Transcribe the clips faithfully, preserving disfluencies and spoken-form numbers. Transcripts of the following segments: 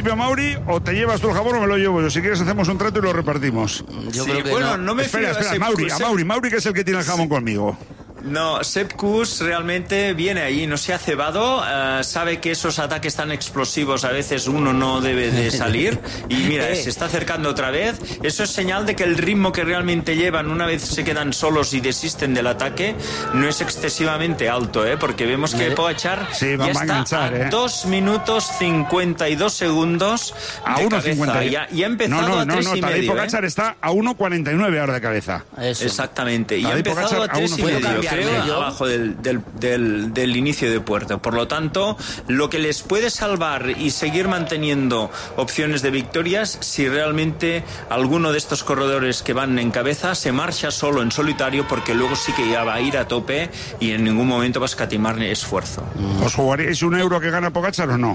limpio a Mauri o te llevas tú el jabón o me lo llevo yo. Si quieres hacemos un trato y lo repartimos. Yo sí, creo que bueno, no. no me Espera, fío espera, de Mauri, a Sepp Mauri, Mauri que es el que tiene el jabón conmigo. No, Sepp Kuss realmente viene ahí, no se ha cebado, uh, sabe que esos ataques tan explosivos a veces uno no debe de salir y mira, se está acercando otra vez. Eso es señal de que el ritmo que realmente llevan una vez se quedan solos y desisten del ataque no es excesivamente alto, ¿eh? Porque vemos que Pogačar sí, ya está enganchar, a ¿eh? dos minutos cincuenta y dos segundos a de uno cabeza cincuenta y, ha, y ha empezado no, no, a no, tres no, y Tadej medio. Pogačar ¿eh? está a uno cuarenta y nueve ahora de cabeza. Eso. Exactamente, y ha Tadej empezado Pogačar a tres y a uno medio, cincuenta. creo, ¿Yo? abajo del, del, del, del inicio de puerto. Por lo tanto, lo que les puede salvar y seguir manteniendo opciones de victorias si realmente alguno de estos corredores que van en cabeza se marcha solo en solitario, porque luego sí que ya va a ir a tope y en ningún momento va a escatimar esfuerzo. ¿Os jugaríais un euro que gana Pogačar o no?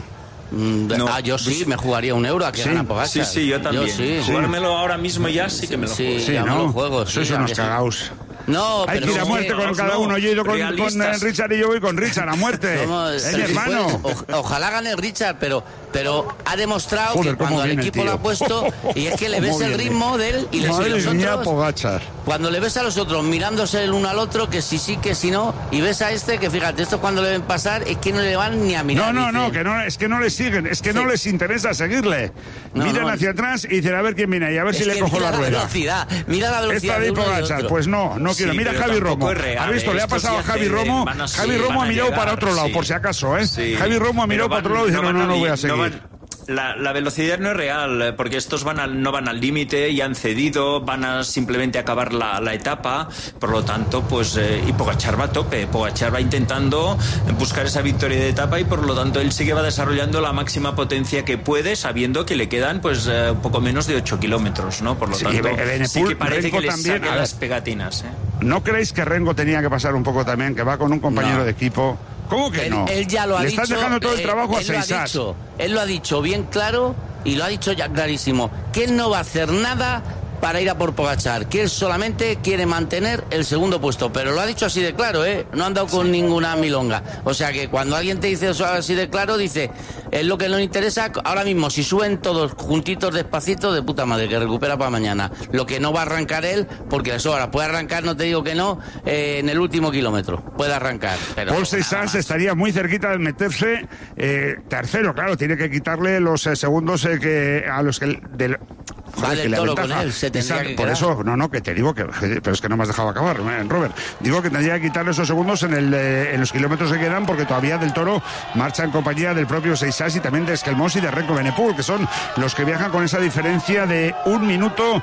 No. Ah, yo sí, me jugaría un euro a que ¿Sí? gana Pogačar. Sí, sí, yo también. Yo sí. Jugármelo ahora mismo ya sí que me lo Sí, juego. Sí, ya ¿no? me lo juego. Sois sí, unos sí. cagaos. No, Hay pero que ir a es muerte que- con no, cada uno. Yo he ido con, con realistas. eh, Richard y yo voy con Richard a muerte. Somos- Es pero mi si hermano. puede, o- ojalá gane Richard, pero pero ha demostrado Joder, que cuando cómo el viene el equipo tío. lo ha puesto, y es que le ves ¿Cómo el viene? ritmo de él y le Madre siguen los mía, otros. Pogačar. Cuando le ves a los otros mirándose el uno al otro, que sí, sí, que sí, no, y ves a este, que fíjate, esto cuando le ven pasar es que no le van ni a mirar. No, no, no, dicen. que no, es que no le siguen, es que Sí. no les interesa seguirle. No, Miran no. hacia atrás y dicen a ver quién viene ahí, a ver Es si le que cojo mira la rueda. velocidad, mira la velocidad Esta de de uno y de Pogačar, otro. pues no, no quiero. Sí, Mira a pero Javi tampoco Romo. es real, ¿Has visto? Le ha estos pasado a ya Javi ceden, Romo. van a- Javi sí, Romo van ha a mirado llegar, para otro lado, sí. por si acaso, ¿eh? Sí. Javi Romo ha mirado Pero para otro lado y dice, no, van no, a no li- voy a no seguir. van- La, la velocidad no es real, eh, porque estos van al, no van al límite y han cedido, van a simplemente acabar la, la etapa, por lo tanto, pues, eh, y Pogačar va a tope, Pogačar va intentando buscar esa victoria de etapa y por lo tanto él sí que va desarrollando la máxima potencia que puede, sabiendo que le quedan, pues, eh, un poco menos de ocho kilómetros, ¿no? Por lo Sí, tanto, Evenepoel, sí que parece Renko que le también, saque a ver. las pegatinas, ¿eh? ¿No creéis que Renko tenía que pasar un poco también, que va con un compañero No. de equipo? ¿Cómo que Él, no? él ya lo ha Le dicho. estás dejando todo el eh, trabajo a él lo ha Seisas. dicho, Él lo ha dicho bien claro y lo ha dicho ya clarísimo, que él no va a hacer nada para ir a por Pogačar, que él solamente quiere mantener el segundo puesto, pero lo ha dicho así de claro, ¿eh? No ha andado con ninguna milonga. O sea que cuando alguien te dice eso así de claro, dice, es lo que nos interesa ahora mismo, si suben todos juntitos despacito, de puta madre, que recupera para mañana. Lo que no va a arrancar él, porque eso ahora puede arrancar, no te digo que no, eh, en el último kilómetro, puede arrancar. Pero Paul nada Seisas más. estaría muy cerquita de meterse eh, tercero, claro, tiene que quitarle los eh, segundos eh, que a los que del, Va joder, del que le Toro aventaja. con él, se tendría Esa- que por quedar. eso, no, no, que te digo que, pero es que no me has dejado acabar, eh, Robert. Digo que tendría que quitarle esos segundos en, el, eh, en los kilómetros que quedan, porque todavía del Toro marcha en compañía del propio Seisas y también de Esquelmós y de Renko Evenepoel, que son los que viajan con esa diferencia de un minuto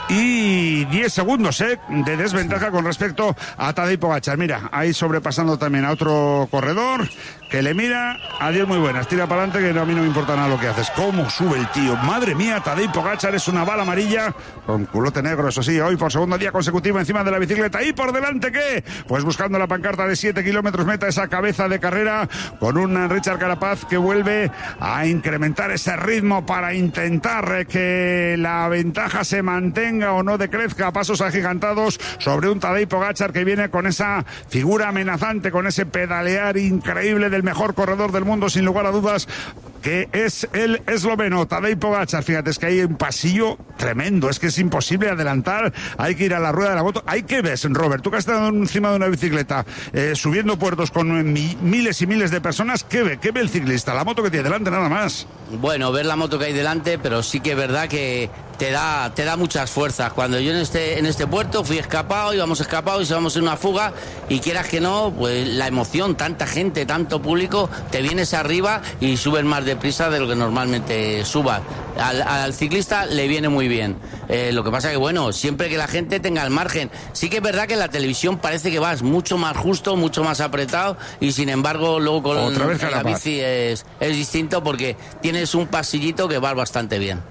y diez segundos ¿eh? de desventaja con respecto a Tadej Pogačar. Mira, ahí sobrepasando también a otro corredor que le mira. Adiós, muy buenas, tira para adelante, que a mí no me importa nada lo que haces. Cómo sube el tío, madre mía. Tadej Pogačar es una bala amarilla con culote negro, eso sí, hoy por segundo día consecutivo encima de la bicicleta. Y por delante, ¿qué? Pues buscando la pancarta de siete kilómetros meta, esa cabeza de carrera con un Richard Carapaz que vuelve a incrementar ese ritmo para intentar que la ventaja se mantenga o no decrezca a pasos agigantados sobre un Tadej Pogačar que viene con esa figura amenazante, con ese pedalear increíble del mejor corredor del mundo, sin lugar a dudas, que es el esloveno Tadej Pogačar. Fíjate, es que hay un pasillo tremendo, es que es imposible adelantar, hay que ir a la rueda de la moto. Hay que ver, Robert, tú que has estado encima de una bicicleta eh, subiendo puertos con mi, miles y miles de personas, ¿qué ve? ¿Qué ve el ciclista? La moto que tiene delante, nada más. Bueno, ver la moto que hay delante, pero sí que es verdad que te da te da muchas fuerzas. Cuando yo en este en este puerto fui escapado, íbamos escapados y íbamos en una fuga, y quieras que no, pues la emoción, tanta gente, tanto público, te vienes arriba y subes más deprisa de lo que normalmente subas. Al, al ciclista le viene muy bien. Eh, lo que pasa que, bueno, siempre que la gente tenga el margen. Sí que es verdad que en la televisión parece que vas mucho más justo, mucho más apretado, y sin embargo luego con Otra vez en la Carapaz. bici es, es distinto, porque tienes un pasillito que vas bastante bien.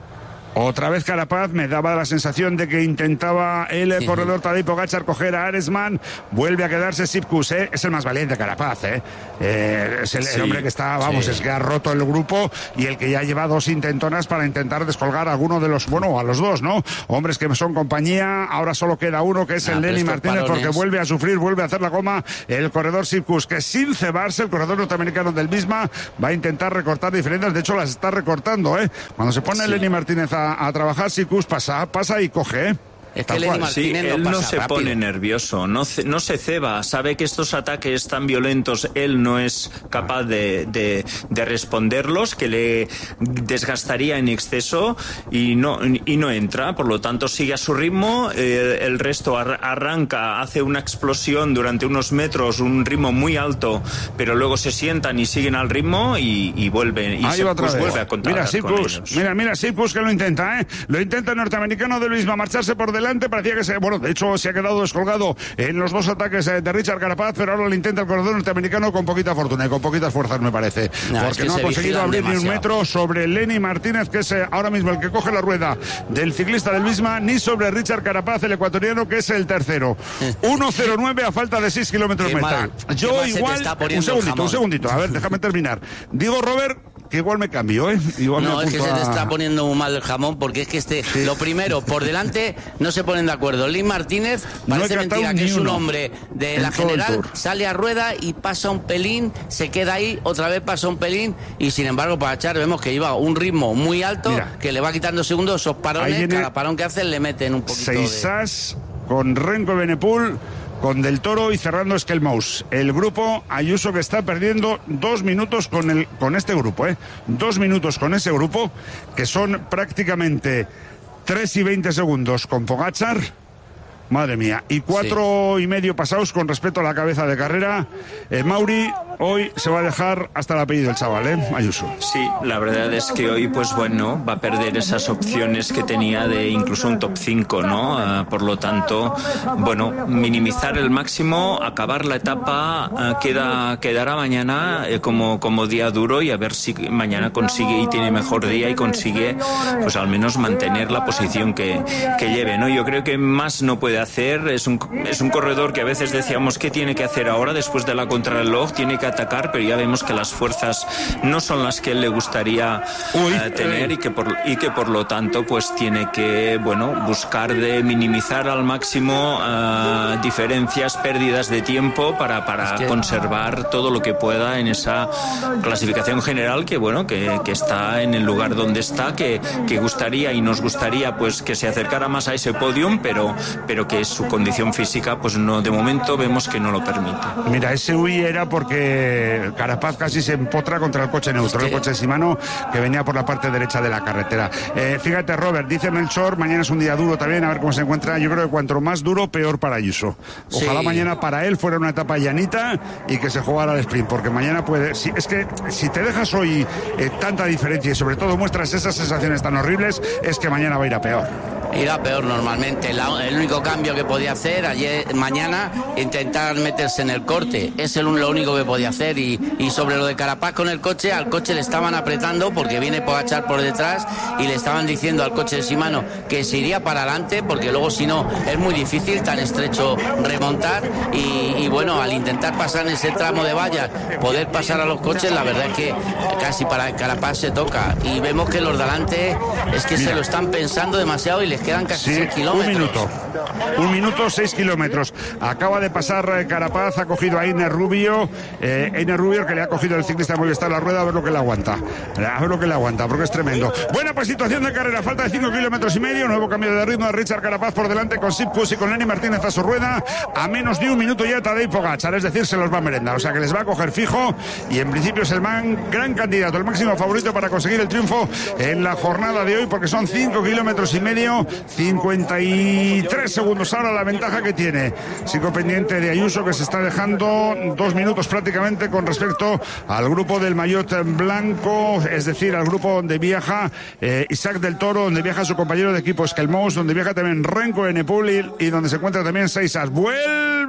Otra vez Carapaz, me daba la sensación de que intentaba el sí, corredor sí. Tadej Pogačar coger a Aresman, vuelve a quedarse Sipkus, ¿eh? Es el más valiente Carapaz, ¿eh? Eh, es el, sí, el hombre que está, vamos, sí. es que ha roto el grupo y el que ya lleva dos intentonas para intentar descolgar a alguno de los, bueno, a los dos, ¿no? Hombres que son compañía, ahora solo queda uno que es ah, el Lenny Martínez parones. Porque vuelve a sufrir, vuelve a hacer la goma el corredor Sipkus, que sin cebarse el corredor norteamericano del Visma va a intentar recortar diferencias, de hecho las está recortando, ¿eh? Cuando se pone sí. el Lenny Martínez a A, a trabajar, Sipkus pasa, pasa y coge, ¿eh? Es que Lenny Martínez sí, no él pasa no se rápido. pone nervioso, no, no se ceba, sabe que estos ataques tan violentos él no es capaz de, de, de responderlos, que le desgastaría en exceso y no, y no entra, por lo tanto sigue a su ritmo, eh, el resto ar, arranca, hace una explosión durante unos metros, un ritmo muy alto, pero luego se sientan y siguen al ritmo y, y vuelven, y Ahí va otra vez. vuelve a contar mira, con Sipkus, ellos. Mira, mira, Sipkus que lo intenta, ¿eh? Lo intenta el norteamericano de Luis, va a marcharse por delante, parecía que se, bueno, de hecho se ha quedado descolgado en los dos ataques de Richard Carapaz, pero ahora lo intenta el corredor norteamericano con poquita fortuna y con poquitas fuerzas, me parece, no, porque es que no ha conseguido abrir demasiado. Ni un metro sobre Lenny Martínez, que es ahora mismo el que coge la rueda del ciclista del Visma, ni sobre Richard Carapaz, el ecuatoriano, que es el tercero. uno cero nueve a falta de seis kilómetros meta. Yo igual, un segundito, un segundito, a ver, déjame terminar. Digo, Robert, que igual me cambio, ¿eh? Igual no, me es que a... se te está poniendo muy mal el jamón, porque es que este, sí. lo primero, por delante no se ponen de acuerdo. Lenny Martínez parece no mentira que es un hombre de la general, sale a rueda y pasa un pelín, se queda ahí, otra vez pasa un pelín, y sin embargo Pogačar vemos que lleva un ritmo muy alto. Mira, que le va quitando segundos, esos parones, cada parón que hacen le meten un poquito Seisas de... con Renko Evenepoel, con Del Toro y cerrando Skelmous. El grupo Ayuso que está perdiendo dos minutos con el con este grupo, ¿eh? Dos minutos con ese grupo, que son prácticamente tres y veinte segundos con Pogačar. Madre mía. Y cuatro sí. y medio pasados con respecto a la cabeza de carrera. Eh, Mauri hoy se va a dejar hasta el apellido el chaval, ¿eh? Ayuso. Sí, la verdad es que hoy, pues bueno, va a perder esas opciones que tenía de incluso un top cinco, ¿no? Uh, por lo tanto, bueno, minimizar el máximo, acabar la etapa, uh, queda quedará mañana eh, como, como día duro, y a ver si mañana consigue y tiene mejor día y consigue, pues al menos mantener la posición que, que lleve, ¿no? Yo creo que más no puede hacer, es un, es un corredor que a veces decíamos qué tiene que hacer ahora después de la contrarreloj, tiene que atacar, pero ya vemos que las fuerzas no son las que él le gustaría Uy, uh, tener, y que por y que por lo tanto pues tiene que, bueno, buscar de minimizar al máximo uh, diferencias, pérdidas de tiempo para, para es que... conservar todo lo que pueda en esa clasificación general, que bueno, que, que está en el lugar donde está, que, que gustaría y nos gustaría pues que se acercara más a ese podium, pero, pero que su condición física pues no, de momento vemos que no lo permite. Mira, ese uy era porque Carapaz casi se empotra contra el coche neutro, el coche Shimano que venía por la parte derecha de la carretera. Eh, fíjate, Robert, dice Melchor, mañana es un día duro también, a ver cómo se encuentra. Yo creo que cuanto más duro, peor para Ayuso. Ojalá sí. mañana para él fuera una etapa llanita y que se jugara al sprint, porque mañana puede... Si, es que si te dejas hoy eh, tanta diferencia y sobre todo muestras esas sensaciones tan horribles, es que mañana va a ir a peor. Irá peor normalmente. La, el único cambio que podía hacer ayer, mañana, intentar meterse en el corte. Es el, lo único que podía hacer. Y, y sobre lo de Carapaz con el coche, al coche le estaban apretando porque viene Pogačar por detrás y le estaban diciendo al coche de Shimano que se iría para adelante, porque luego si no es muy difícil, tan estrecho, remontar. Y, y bueno, al intentar pasar en ese tramo de vallas, poder pasar a los coches, la verdad es que casi para Carapaz se toca. Y vemos que los de adelante es que Mira. se lo están pensando demasiado y les quedan casi sí, seis kilómetros. Un minuto. Un minuto, seis kilómetros. Acaba de pasar Carapaz, ha cogido a Einer Rubio. Eh, Einer Rubio, que le ha cogido el ciclista Movistar la rueda, a ver lo que le aguanta. A ver lo que le aguanta, porque es tremendo. Buena pues situación de carrera, falta de cinco kilómetros y medio. Nuevo cambio de ritmo de Richard Carapaz por delante con Sipkus y con Lenny Martínez a su rueda. A menos de un minuto ya Tadej Pogačar, es decir, se los va a merendar. O sea que les va a coger fijo y en principio es el man, gran candidato, el máximo favorito para conseguir el triunfo en la jornada de hoy, porque son cinco kilómetros y medio. cincuenta y tres segundos ahora la ventaja que tiene. Sigo pendiente de Ayuso, que se está dejando dos minutos prácticamente con respecto al grupo del maillot blanco, es decir, al grupo donde viaja eh, Isaac Del Toro, donde viaja su compañero de equipo Skelmous, donde viaja también Renko Evenepoel y, y donde se encuentra también Seisas. Vuelve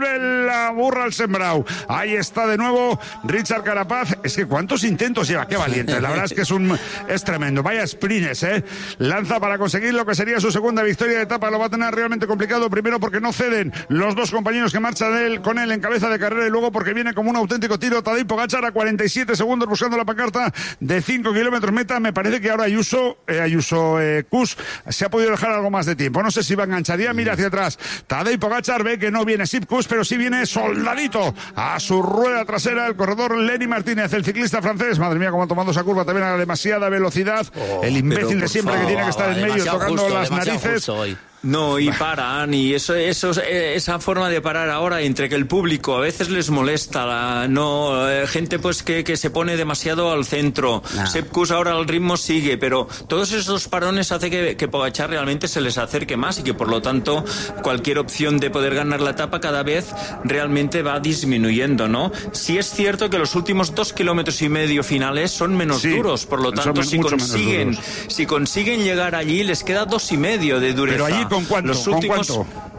vuelve la burra al sembrado. Ahí está de nuevo Richard Carapaz. Es que cuántos intentos lleva, qué valiente. La verdad es que es un es tremendo. Vaya sprints, ¿eh? Lanza para conseguir lo que sería su segunda victoria de etapa. Lo va a tener realmente complicado. Primero porque no ceden los dos compañeros que marchan de él, con él en cabeza de carrera, y luego porque viene como un auténtico tiro Tadej Pogačar a cuarenta y siete segundos buscando la pancarta de cinco kilómetros meta. Me parece que ahora Ayuso, eh, Ayuso eh, Kuss se ha podido dejar algo más de tiempo. No sé si va a enganchar. Ya mira hacia atrás. Tadej Pogačar ve que no viene Sepp Kuss, pero sí viene soldadito a su rueda trasera el corredor Lenny Martínez, el ciclista francés. Madre mía, cómo ha tomado esa curva también a demasiada velocidad. Oh, el imbécil de siempre favor, que tiene que estar en medio tocando justo, las narices. No, y paran, y eso, eso, esa forma de parar ahora, entre que el público a veces les molesta, la, no, eh, gente pues que, que se pone demasiado al centro. Nah. Sepp Kuss ahora el ritmo sigue, pero todos esos parones hace que, que Pogačar realmente se les acerque más y que por lo tanto cualquier opción de poder ganar la etapa cada vez realmente va disminuyendo, ¿no? Sí es cierto que los últimos dos kilómetros y medio finales son menos sí, duros, por lo tanto si consiguen, si consiguen llegar allí les queda dos y medio de dureza. Pero allí ¿con cuánto? Los últimos... ¿Con cuánto?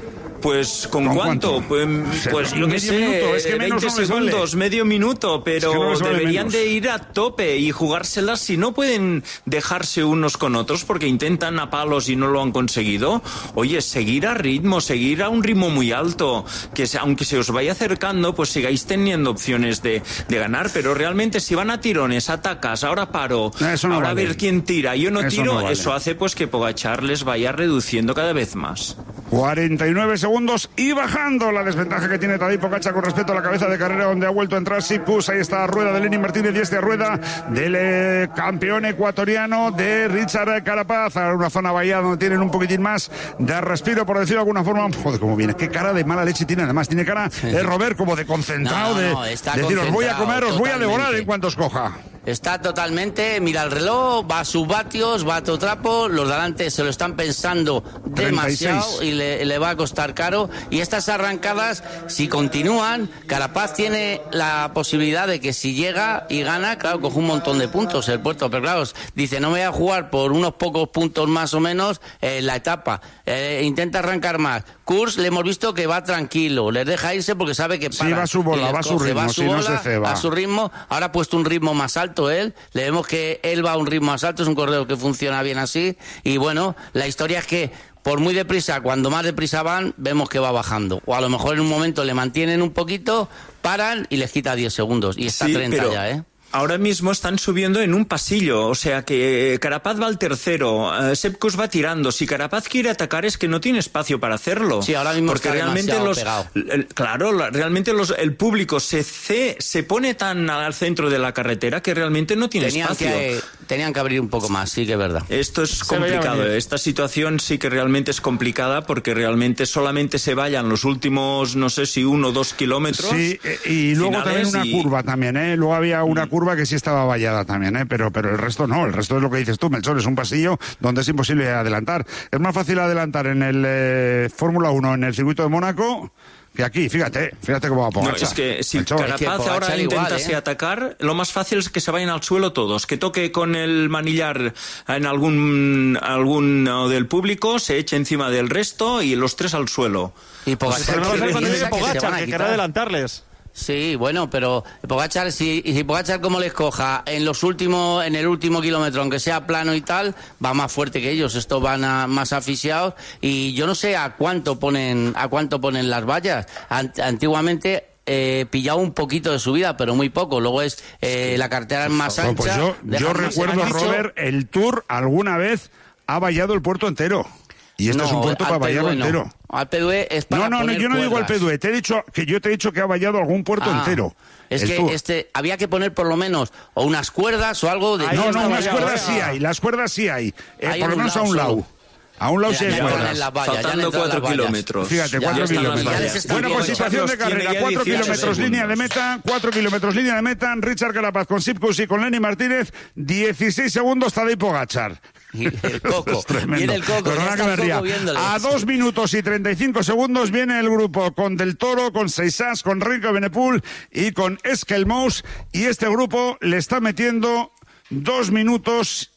Pues ¿con, ¿Con cuánto? cuánto? Pues, pues yo qué sé, minuto. Es que veinte segundos, vale. medio minuto, pero es que no deberían de ir a tope y jugárselas. Si no pueden dejarse unos con otros porque intentan a palos y no lo han conseguido, oye, seguir a ritmo, seguir a un ritmo muy alto, que se, aunque se os vaya acercando, pues sigáis teniendo opciones de, de ganar, pero realmente si van a tirones, atacas, ahora paro, no ahora vale. a ver quién tira, yo no eso tiro, no vale. Eso hace pues que Pogačar les vaya reduciendo cada vez más. cuarenta y nueve segundos y bajando la desventaja que tiene Tadej Pogačar con respecto a la cabeza de carrera, donde ha vuelto a entrar Sepp Kuss. Ahí está rueda de Lenny Martínez y esta rueda del eh, campeón ecuatoriano de Richard Carapaz. A una zona vallada donde tienen un poquitín más de respiro, por decirlo de alguna forma. Joder, cómo viene, qué cara de mala leche tiene. Además tiene cara de Robert como de concentrado, no, no, de decir, os voy a comer, os voy a devorar en cuanto os coja. Está totalmente, mira el reloj, va a sus vatios, va a todo trapo, los de delante se lo están pensando demasiado treinta y seis y le, le va a costar caro. Y estas arrancadas, si continúan, Carapaz tiene la posibilidad de que si llega y gana, claro, coge un montón de puntos el puerto, pero claro, dice, no me voy a jugar por unos pocos puntos más o menos eh, la etapa, eh, intenta arrancar más. Kuss le hemos visto que va tranquilo, les deja irse porque sabe que para. Sí, va a su bola, va a su ritmo, va a su si bola, no se ceba. a su ritmo, ahora ha puesto un ritmo más alto él, le vemos que él va a un ritmo más alto, es un corredor que funciona bien así, y bueno, la historia es que por muy deprisa, cuando más deprisa van, vemos que va bajando, o a lo mejor en un momento le mantienen un poquito, paran y les quita diez segundos, y está sí, treinta pero... ya, ¿eh? Ahora mismo están subiendo en un pasillo, o sea que Carapaz va al tercero, uh, Sepp Kuss va tirando. Si Carapaz quiere atacar es que no tiene espacio para hacerlo. Sí, ahora mismo porque está realmente los, pegado. El, claro, la, realmente los, el público se, ce, se pone tan al centro de la carretera que realmente no tiene tenían espacio. Que, tenían que abrir un poco más, sí que es verdad. Esto es complicado, esta situación sí que realmente es complicada porque realmente solamente se vayan los últimos, no sé si uno o dos kilómetros. Sí, y luego también una y... curva también, ¿eh? Luego había una mm. curva que sí estaba vallada también, ¿eh? pero, pero el resto no, el resto es lo que dices tú, Melchor, es un pasillo donde es imposible adelantar. Es más fácil adelantar en el eh, Fórmula uno, en el circuito de Mónaco, que aquí, fíjate, fíjate cómo va a Pogačar. No, es que si Melchor, Carapaz es que ahora intentase igual, ¿eh? atacar, lo más fácil es que se vayan al suelo todos, que toque con el manillar en algún alguno del público, se eche encima del resto y los tres al suelo. Y Pogačar, pues que, que, que, Pogačar, que querrá adelantarles. Sí, bueno, pero Pogačar, si, si Pogačar como les coja en los últimos, en el último kilómetro, aunque sea plano y tal, va más fuerte que ellos, estos van a, más asfixiados, y yo no sé a cuánto ponen, a cuánto ponen las vallas. Ant, antiguamente eh, pillaba un poquito de subida, pero muy poco, luego es eh, la carretera es más ancha. Pues yo, yo recuerdo, Robert, el Tour alguna vez ha vallado el puerto entero. Y este no, es un puerto para vallarlo no. entero. Al P D E es para No, no, no, yo no cuerdas. digo al P D E. Te he dicho que yo te he dicho que ha vallado algún puerto ah, entero. Es que tour. este había que poner por lo menos o unas cuerdas o algo de. Ay, no, no, unas cuerdas sí hay. Las cuerdas sí hay. Eh, hay por lo menos a un lado. Solo. A un lado sí hay cuerdas. Faltando cuatro kilómetros. Fíjate, cuatro kilómetros. Bueno, pues situación de carrera. Cuatro kilómetros línea de meta. Cuatro kilómetros línea de meta. Richard Carapaz con Sepp Kuss y con Lenny Martínez. dieciséis segundos Tadej Pogačar. Y el coco. Viene el coco. El coco a dos minutos y treinta y cinco segundos viene el grupo con Del Toro, con Seisas, con Renko Evenepoel y con Eskelmous. Y este grupo le está metiendo dos minutos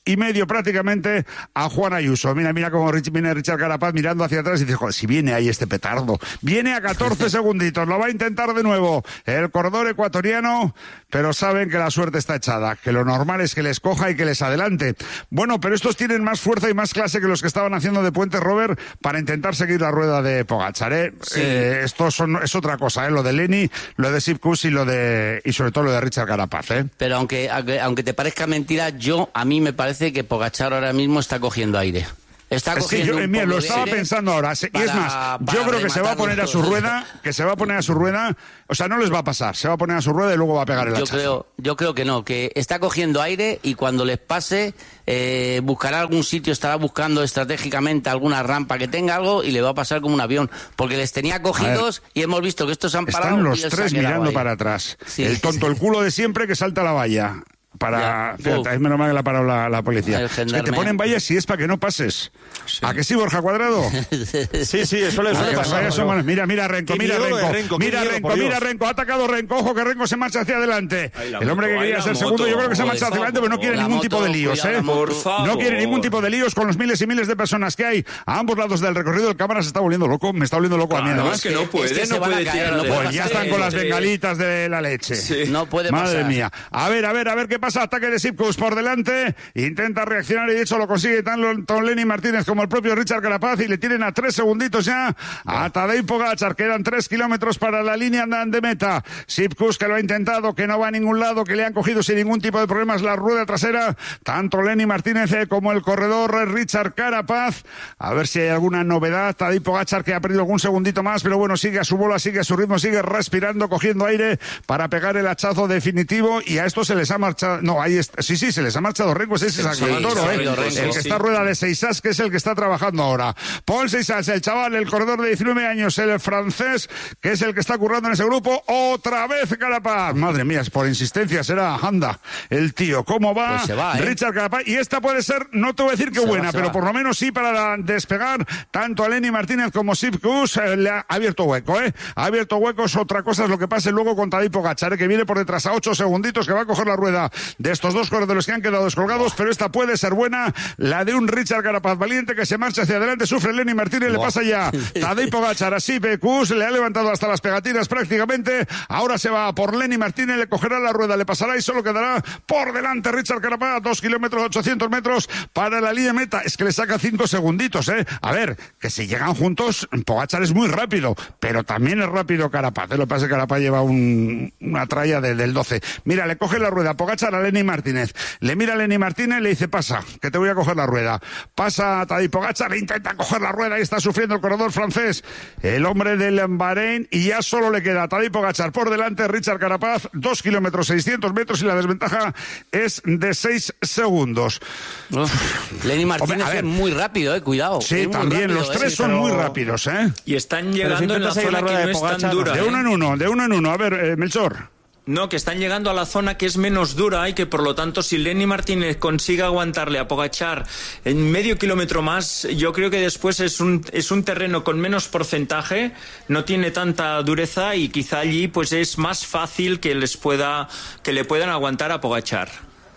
y medio prácticamente a Juan Ayuso. Mira, mira cómo viene Richard Carapaz mirando hacia atrás y dice, joder, si viene ahí este petardo. Viene a catorce segunditos, lo va a intentar de nuevo el corredor ecuatoriano, pero saben que la suerte está echada, que lo normal es que les coja y que les adelante. Bueno, pero estos tienen más fuerza y más clase que los que estaban haciendo de puente, Robert, para intentar seguir la rueda de Pogačar, ¿eh? Sí. Eh, esto son, es otra cosa, ¿eh? Lo de Lenny, lo de Sepp Kuss y lo de, y sobre todo lo de Richard Carapaz, ¿eh? Pero aunque, aunque, aunque te parezca mentira, yo, a mí me parece que Pogačar ahora mismo está cogiendo aire. Está es que yo, mira, lo estaba pensando ahora. Para, y es más, yo creo que se va a poner a su rueda, que se va a poner a su rueda, o sea, no les va a pasar, se va a poner a su rueda y luego va a pegar el yo hachazo. Creo, yo creo que no, que está cogiendo aire y cuando les pase, eh, buscará algún sitio, estará buscando estratégicamente alguna rampa que tenga algo y le va a pasar como un avión, porque les tenía cogidos y hemos visto que estos han parado. Están los tres mirando ahí para atrás. Sí, el tonto, sí. El culo de siempre que salta a la valla. Para, ya, fíjate, es menos mal que la ha parado la, la policía. Es que te ponen vallas y es para que no pases. Sí. ¿A que sí, Borja Cuadrado? Sí, sí, eso le suele pasar. Son... Mira, mira Renko, mira Renko, Renko mira miedo, Renko, mira Renko, ha atacado Renko, ojo que Renko se marcha hacia adelante. Ay, el hombre que quería ser moto, segundo, yo creo que se marcha hacia adelante, pero no quiere ningún moto, tipo de líos, ¿eh? Por favor. No quiere ningún tipo de líos con los miles y miles de personas que hay a ambos lados del recorrido. El cámara se está volviendo loco, me está volviendo loco a mí, ¿no? Es que no puede, no puede tirar. Pues ya están con las bengalitas de la leche. No puede pasar. Madre mía. A ver, a ver, a ver qué pasa. Ataque de Sepp Kuss por delante, intenta reaccionar y de hecho lo consigue tanto Lenny Martínez como el propio Richard Carapaz y le tienen a tres segunditos ya a Tadej Pogačar. Quedan tres kilómetros para la línea de meta. Sepp Kuss que lo ha intentado, que no va a ningún lado, que le han cogido sin ningún tipo de problemas la rueda trasera, tanto Lenny Martínez como el corredor Richard Carapaz. A ver si hay alguna novedad. Tadej Pogačar que ha perdido algún segundito más, pero bueno, sigue a su bola, sigue a su ritmo, sigue respirando, cogiendo aire para pegar el hachazo definitivo y a esto se les ha marchado, no, ahí está, sí, sí, se les ha marchado Renko, ese es el sí, toro, ¿eh? Renko, el que sí. Está rueda de Seixas, que es el que está trabajando ahora. Paul Seixas, el chaval, el corredor de diecinueve años, el francés, que es el que está currando en ese grupo. Otra vez Carapaz. Madre mía, por insistencia será, anda, el tío. ¿Cómo va? Pues se va, ¿eh? Richard Carapaz. Y esta puede ser, no te voy a decir que se buena, va, pero va. Por lo menos sí para despegar tanto a Lenny Martínez como Sepp Kuss. Eh, le ha abierto hueco, ¿eh? Ha abierto huecos. Otra cosa es lo que pase luego con Tadej Pogačar, ¿eh? Que viene por detrás a ocho segunditos, que va a coger la rueda de estos dos corredores que han quedado descolgados, pero esta puede ser buena, la de un Richard Carapaz valiente que se marcha hacia adelante, sufre Lenny Martínez, wow. Le pasa ya Tadej Pogačar a Sepp Kuss, le ha levantado hasta las pegatinas prácticamente, ahora se va por Lenny Martínez, le cogerá la rueda, le pasará y solo quedará por delante Richard Carapaz, dos kilómetros, ochocientos metros para la línea meta, es que le saca cinco segunditos, eh, a ver, que si llegan juntos, Pogačar es muy rápido, pero también es rápido Carapaz, eh? Lo que pasa es que Carapaz lleva un, una tralla de, del doce, mira, le coge la rueda Pogačar a Lenny Martínez, le mira a Lenny Martínez, le dice pasa, que te voy a coger la rueda, pasa a Tadej Pogačar, intenta coger la rueda y está sufriendo el corredor francés, el hombre del Bahrein, y ya solo le queda a Tadej Pogačar por delante, Richard Carapaz, dos kilómetros, seiscientos metros y la desventaja es de seis segundos. Uf, Lenny Martínez Hombre, es muy rápido, eh, cuidado. Sí, también, rápido, los tres eh, son pero... muy rápidos, eh. Y están llegando en la zona la que no es tan dura. De ¿eh? uno en uno, de uno en uno. A ver, eh, Melchor. No, que están llegando a la zona que es menos dura y que por lo tanto si Lenny Martínez consigue aguantarle a Pogačar en medio kilómetro más, yo creo que después es un, es un terreno con menos porcentaje, no tiene tanta dureza y quizá allí pues es más fácil que les pueda, que le puedan aguantar a Pogačar.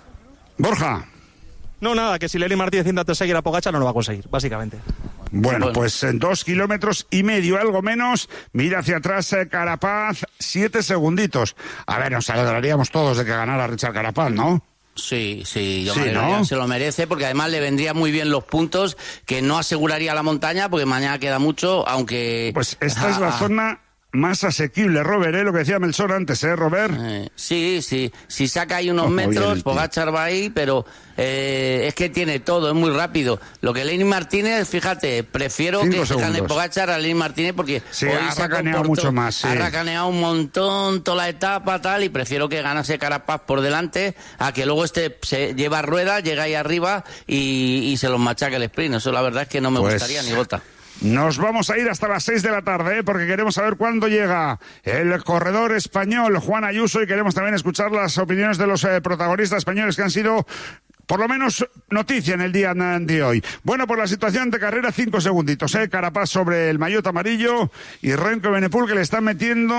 Borja. No, nada, que si Lenny Martínez intenta seguir a Pogačar no lo va a conseguir, básicamente. Bueno, bueno, pues en dos kilómetros y medio, algo menos. Mira hacia atrás eh, Carapaz, siete segunditos. A ver, nos alegraríamos todos de que ganara Richard Carapaz, ¿no? Sí, sí, yo sí, me ¿no? se lo merece, porque además le vendría muy bien los puntos, que no aseguraría la montaña, porque mañana queda mucho, aunque... Pues esta ah, es la zona... más asequible, Robert, ¿eh? Lo que decía Melchor antes, ¿eh, Robert? Eh, sí, sí. Si saca ahí unos oh, metros, Pogačar va ahí, pero eh, es que tiene todo, es muy rápido. Lo que Lenny Martínez, fíjate, prefiero Cinco que gane Pogačar a Lenny Martínez porque sí, hoy ha se racaneado mucho más. Sí. Ha racaneado un montón toda la etapa, tal, y prefiero que ganase Carapaz por delante a que luego este se lleva rueda, llega ahí arriba y, y se los machaque el sprint. Eso la verdad es que no me pues... gustaría ni gota. Nos vamos a ir hasta las seis de la tarde, ¿eh? Porque queremos saber cuándo llega el corredor español Juan Ayuso y queremos también escuchar las opiniones de los eh, protagonistas españoles que han sido por lo menos noticia en el día de hoy. Bueno, por la situación de carrera, cinco segunditos, ¿eh? Carapaz sobre el maillot amarillo y Renko Evenepoel que le están metiendo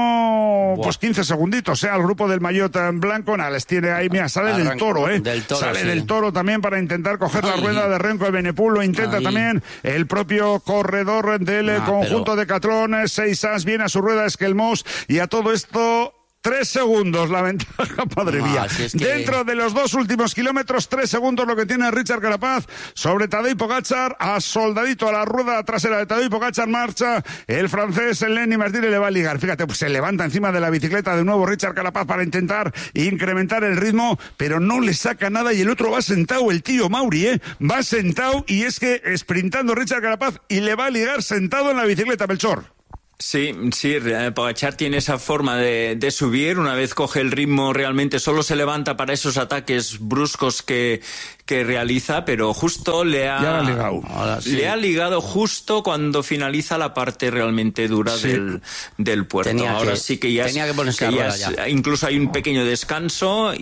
Buah. pues quince segunditos, ¿eh? Al grupo del maillot en blanco. Nada, les tiene ahí, mira, sale Arranco, del toro, ¿eh? Del toro, sale sí. del toro también para intentar coger Ay. la rueda de Renko Evenepoel. Lo intenta Ay. también el propio corredor del ah, conjunto pero... de Catlón. Seis as viene a su rueda Esquelmós y a todo esto... Tres segundos la ventaja, madre no, mía. Si es que... Dentro de los dos últimos kilómetros, tres segundos lo que tiene Richard Carapaz sobre Tadej Pogačar, a soldadito a la rueda trasera de Tadej Pogačar marcha el francés Lenny Martínez, le va a ligar. Fíjate, pues se levanta encima de la bicicleta de nuevo Richard Carapaz para intentar incrementar el ritmo, pero no le saca nada y el otro va sentado, el tío Mauri, ¿eh? Va sentado y es que sprintando Richard Carapaz y le va a ligar sentado en la bicicleta, Melchor. Sí, sí, Pogačar tiene esa forma de, de subir, una vez coge el ritmo realmente solo se levanta para esos ataques bruscos que, que realiza, pero justo le ha, ya ha ligado. Ahora, sí. le ha ligado justo cuando finaliza la parte realmente dura sí. del, del puerto. Tenía Ahora que, sí que ya, tenía es, que ponerse que ya es, ya. incluso hay un pequeño descanso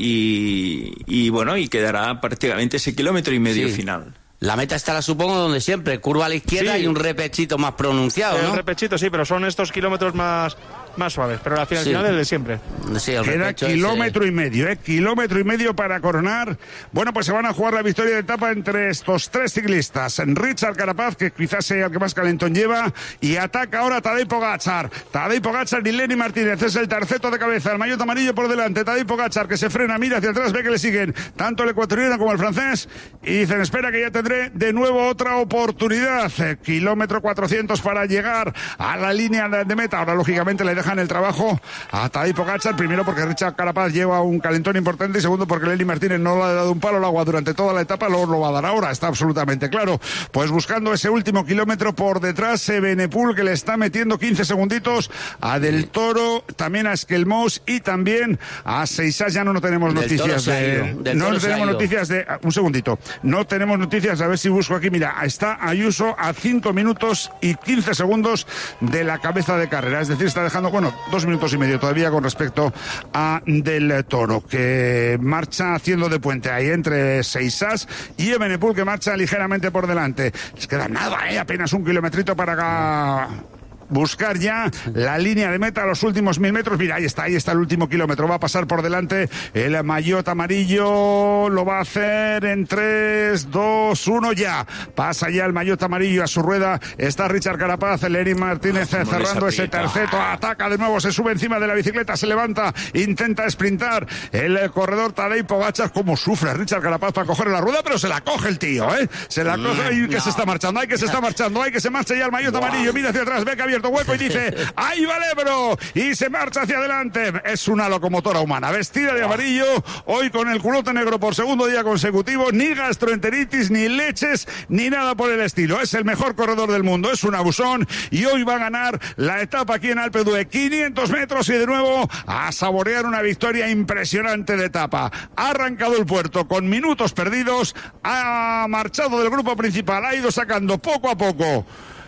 y, y bueno, y quedará prácticamente ese kilómetro y medio sí. final. La meta estará, supongo, donde siempre, curva a la izquierda sí. y un repechito más pronunciado, ¿no? El repechito sí, pero son estos kilómetros más, más suaves, pero la final, sí. final es el de siempre. Sí, el Queda kilómetro ese... y medio, ¿eh? Kilómetro y medio para coronar. Bueno, pues se van a jugar la victoria de etapa entre estos tres ciclistas. Richard Carapaz, que quizás sea el que más calentón lleva, y ataca ahora Tadej Pogačar. Tadej Pogačar y Lenny Martínez es el terceto de cabeza, el maillot amarillo por delante. Tadej Pogačar que se frena, mira hacia atrás, ve que le siguen tanto el ecuatoriano como el francés y dicen, espera que ya tendré de nuevo otra oportunidad. Eh, kilómetro cuatrocientos para llegar a la línea de, de meta. Ahora, lógicamente, le dejan el trabajo a Tadej Pogačar, primero porque Richard Carapaz lleva un calentón importante y segundo porque Lenny Martínez no le ha dado un palo al agua durante toda la etapa, luego lo va a dar ahora, está absolutamente claro. Pues buscando ese último kilómetro por detrás, Evenepoel que le está metiendo quince segunditos a Del Toro, también a Esquelmós y también a Seisas. Ya no, no tenemos Del noticias de... No tenemos noticias de... Un segundito. No tenemos noticias, a ver si busco aquí, mira, está Ayuso a cinco minutos y quince segundos de la cabeza de carrera, es decir, está dejando, bueno, dos minutos y medio todavía con respecto a Del Toro, que marcha haciendo de puente ahí entre Seisas y Evenepoel, que marcha ligeramente por delante. Les queda nada, ¿eh? Apenas un kilometrito para acá. Buscar ya la línea de meta, los últimos mil metros. Mira, ahí está, ahí está el último kilómetro. Va a pasar por delante el maillot amarillo. Lo va a hacer en tres, dos, uno ya. Pasa ya el maillot amarillo a su rueda. Está Richard Carapaz, Lenny Martínez oh, cerrando ese terceto. Ataca de nuevo, se sube encima de la bicicleta, se levanta, intenta sprintar. El corredor Tadej Pogačar, cómo sufre Richard Carapaz para coger la rueda, pero se la coge el tío, ¿eh? Se la coge. Ay, que no. se está marchando, ay, que se está marchando, ay, que se marcha ya el maillot wow. amarillo. Mira hacia atrás, ve que abierto hueco y dice, ¡ahí va el Ebro! Y se marcha hacia adelante. Es una locomotora humana, vestida de amarillo, hoy con el culote negro por segundo día consecutivo, ni gastroenteritis, ni leches, ni nada por el estilo. Es el mejor corredor del mundo, es un abusón y hoy va a ganar la etapa aquí en Alpe d'Huez. quinientos metros y de nuevo a saborear una victoria impresionante de etapa. Ha arrancado el puerto con minutos perdidos, ha marchado del grupo principal, ha ido sacando poco a poco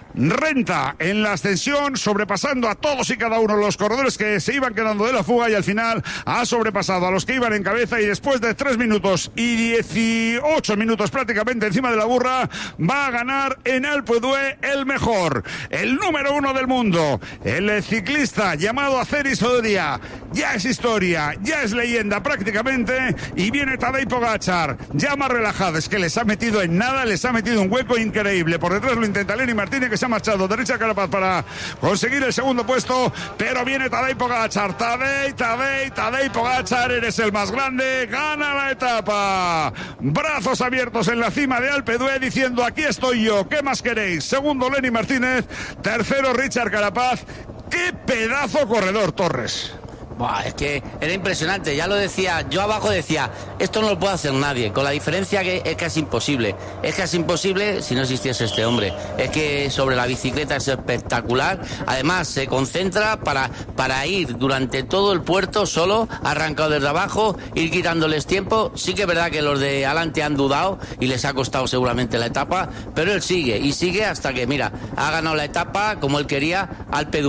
renta en la ascensión, sobrepasando a todos y cada uno de los corredores que se iban quedando de la fuga y al final ha sobrepasado a los que iban en cabeza y después de tres minutos y dieciocho minutos prácticamente encima de la burra va a ganar en Alpe d'Huez el mejor, el número uno del mundo, el ciclista llamado Aceris Oderia. Ya es historia, ya es leyenda prácticamente y viene Tadej Pogačar ya más relajado, es que les ha metido en nada, les ha metido un hueco increíble. Por detrás lo intenta Lenny Martínez, que se ha marchado de Richard Carapaz para conseguir el segundo puesto, pero viene Tadej Pogačar. Tadej, Tadej, Tadej Pogačar, eres el más grande, gana la etapa. Brazos abiertos en la cima de Alpe d'Huez diciendo, aquí estoy yo, ¿qué más queréis? Segundo Lenny Martínez, tercero Richard Carapaz. ¡Qué pedazo corredor, Torres! Buah, es que era impresionante, ya lo decía, yo abajo decía, esto no lo puede hacer nadie, con la diferencia que es casi imposible, es casi imposible si no existiese este hombre, es que sobre la bicicleta es espectacular, además se concentra para, para ir durante todo el puerto solo, arrancado desde abajo, ir quitándoles tiempo, sí que es verdad que los de adelante han dudado y les ha costado seguramente la etapa, pero él sigue, y sigue hasta que, mira, ha ganado la etapa como él quería, Alpe d'Huez.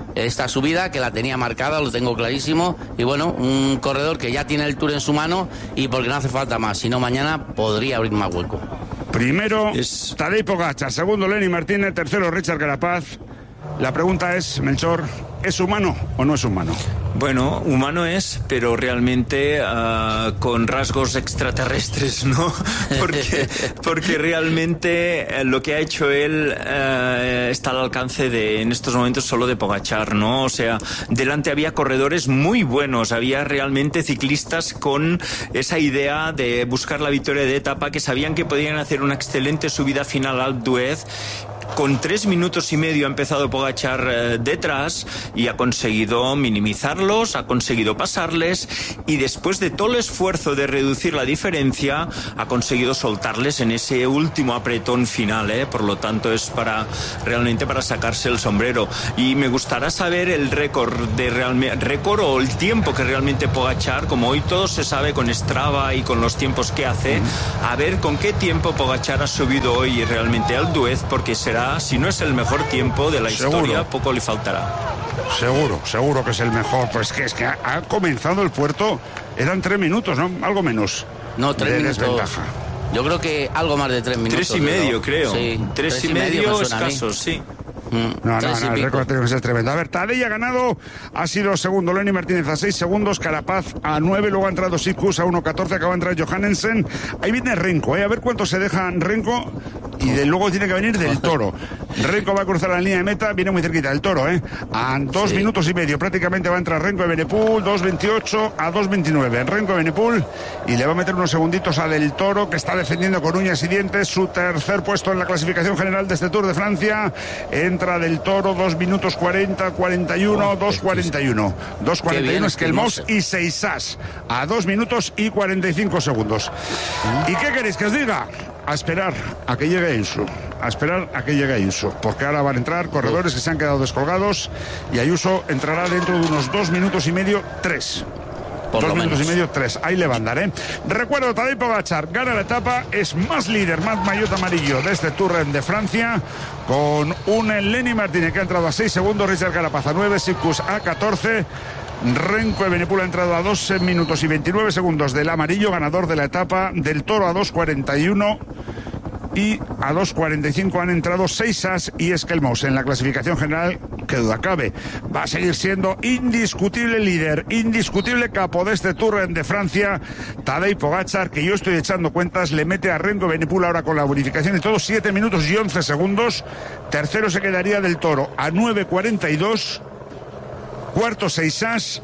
esta subida, que la tenía marcada, lo tengo clarísimo, y bueno, un corredor que ya tiene el Tour en su mano y porque no hace falta más, si no mañana podría abrir más hueco. Primero, es... Tadej Pogačar, segundo, Lenny Martínez, tercero, Richard Carapaz. La pregunta es, Melchor, ¿es humano o no es humano? Bueno, humano es, pero realmente uh, con rasgos extraterrestres, ¿no? Porque, porque realmente lo que ha hecho él uh, está al alcance de, en estos momentos, solo de Pogačar, ¿no? O sea, delante había corredores muy buenos, había realmente ciclistas con esa idea de buscar la victoria de etapa, que sabían que podían hacer una excelente subida final al d'Huez. Con tres minutos y medio ha empezado Pogačar eh, detrás y ha conseguido minimizarlos, ha conseguido pasarles y después de todo el esfuerzo de reducir la diferencia ha conseguido soltarles en ese último apretón final, ¿eh? Por lo tanto es para realmente para sacarse el sombrero. Y me gustará saber el récord de realmente récord o el tiempo que realmente Pogačar, como hoy todo se sabe con Strava y con los tiempos que hace, a ver con qué tiempo Pogačar ha subido hoy realmente al d'Huez, porque será, si no es el mejor tiempo de la Seguro. historia, poco le faltará. Seguro, seguro que es el mejor. Pues que es que ha, ha comenzado el puerto, eran tres minutos, ¿no? Algo menos. No, tres de minutos. Desventaja. Yo creo que algo más de tres minutos. Tres y medio, ¿no? creo. Sí, tres, tres y medio, medio escasos, sí. No, no, no, el récord tiene que ser tremendo. A ver, Tadej ha ganado, ha sido segundo, Lenny Martínez a seis segundos, Carapaz a nueve, luego ha entrado Sicus a uno catorce, acaba de entrar Johannesen. Ahí viene Renko, ¿eh? A ver cuánto se deja Renko y de luego tiene que venir del Toro. Renko va a cruzar la línea de meta, viene muy cerquita del Toro, ¿eh? A dos sí. minutos y medio prácticamente va a entrar Renko de Benepul, dos veintiocho a dos veintinueve. Renko de Benepul y le va a meter unos segunditos a del Toro, que está defendiendo con uñas y dientes su tercer puesto en la clasificación general de este Tour de Francia. Entra del Toro, dos minutos cuarenta, cuarenta y uno, dos cuarenta y uno. dos cuarenta y uno es que el Mos y Seisas a dos minutos y cuarenta y cinco segundos. ¿Y qué queréis que os diga? A esperar a que llegue Ayuso, a esperar a que llegue Ayuso, porque ahora van a entrar corredores que se han quedado descolgados y Ayuso entrará dentro de unos dos minutos y medio, tres. Por Dos lo minutos menos. y medio, tres. Ahí le van a dar, ¿eh? Recuerdo, Tadej Pogačar gana la etapa, es más líder, más maillot amarillo de este Tour de Francia, con un Lenny Martínez que ha entrado a seis segundos, Richard Carapaz a nueve, Sicus a catorce. Renko de Benepul ha entrado a dos minutos y veintinueve segundos del amarillo, ganador de la etapa. Del Toro a dos cuarenta y uno. Y a dos cuarenta y cinco han entrado Seisas y Esquelmos en la clasificación general, que duda cabe. Va a seguir siendo indiscutible líder, indiscutible capo de este Tour de Francia, Tadej Pogačar, que yo estoy echando cuentas, le mete a Renko de Benepul ahora con la bonificación de todos, siete minutos y once segundos. Tercero se quedaría del Toro a nueve cuarenta y dos. Cuarto Seisas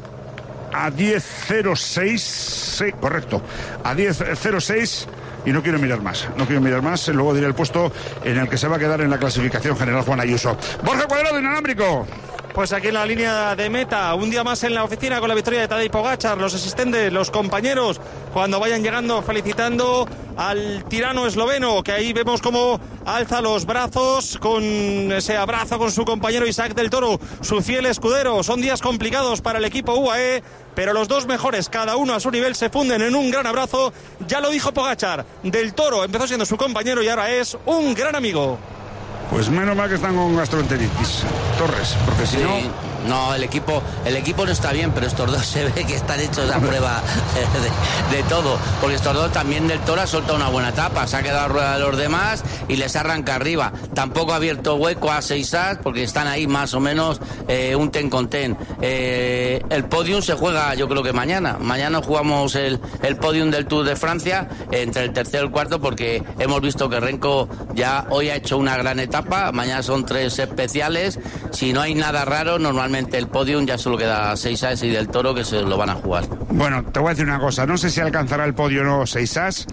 a diez cero seis, sí, correcto, a diez cero seis. Y no quiero mirar más, no quiero mirar más, luego diré el puesto en el que se va a quedar en la clasificación general Juan Ayuso. Borja Cuadrado, inalámbrico. Pues aquí en la línea de meta, un día más en la oficina con la victoria de Tadej Pogačar, los asistentes, los compañeros, cuando vayan llegando felicitando al tirano esloveno, que ahí vemos cómo alza los brazos con ese abrazo con su compañero Isaac del Toro, su fiel escudero. Son días complicados para el equipo U A E, pero los dos mejores, cada uno a su nivel, se funden en un gran abrazo. Ya lo dijo Pogačar, del Toro empezó siendo su compañero y ahora es un gran amigo. Pues menos mal que están con gastroenteritis, Torres, porque si sí, no... No, el equipo el equipo no está bien, pero estos dos se ve que están hechos a prueba de, de todo. Porque estos dos también del Toro ha soltado una buena etapa, se ha quedado a rueda de los demás y les arranca arriba. Tampoco ha abierto hueco a Seisas porque están ahí más o menos eh, un ten con ten. Eh, el podium se juega yo creo que mañana. Mañana jugamos el, el podium del Tour de Francia entre el tercero y el cuarto, porque hemos visto que Renko ya hoy ha hecho una gran etapa. Mañana son tres especiales. Si no hay nada raro, normalmente el podium ya solo queda Seisas y del Toro, que se lo van a jugar. Bueno, te voy a decir una cosa, no sé si alcanzará el podio o no Seisas,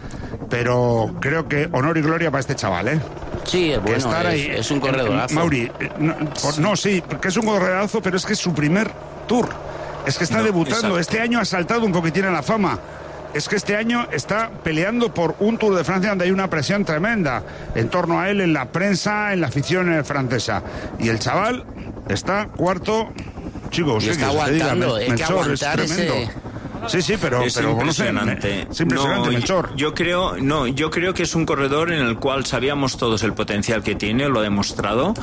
pero creo que honor y gloria para este chaval, ¿eh? Sí, es bueno, estar es, ahí, es un corredorazo. Mauri, no, por, no, sí, que es un corredorazo, pero es que es su primer Tour. Es que está no, debutando, exacto. Este año ha saltado un poquitín en la fama. Es que este año está peleando por un Tour de Francia donde hay una presión tremenda en torno a él, en la prensa, en la afición francesa. Y el chaval está cuarto, chicos. Y está aguantando, hay que aguantar ese... Sí, sí, pero es pero impresionante. No sé, es impresionante, no, Melchor. Yo, yo creo, no, yo creo que es un corredor en el cual sabíamos todos el potencial que tiene, lo ha demostrado,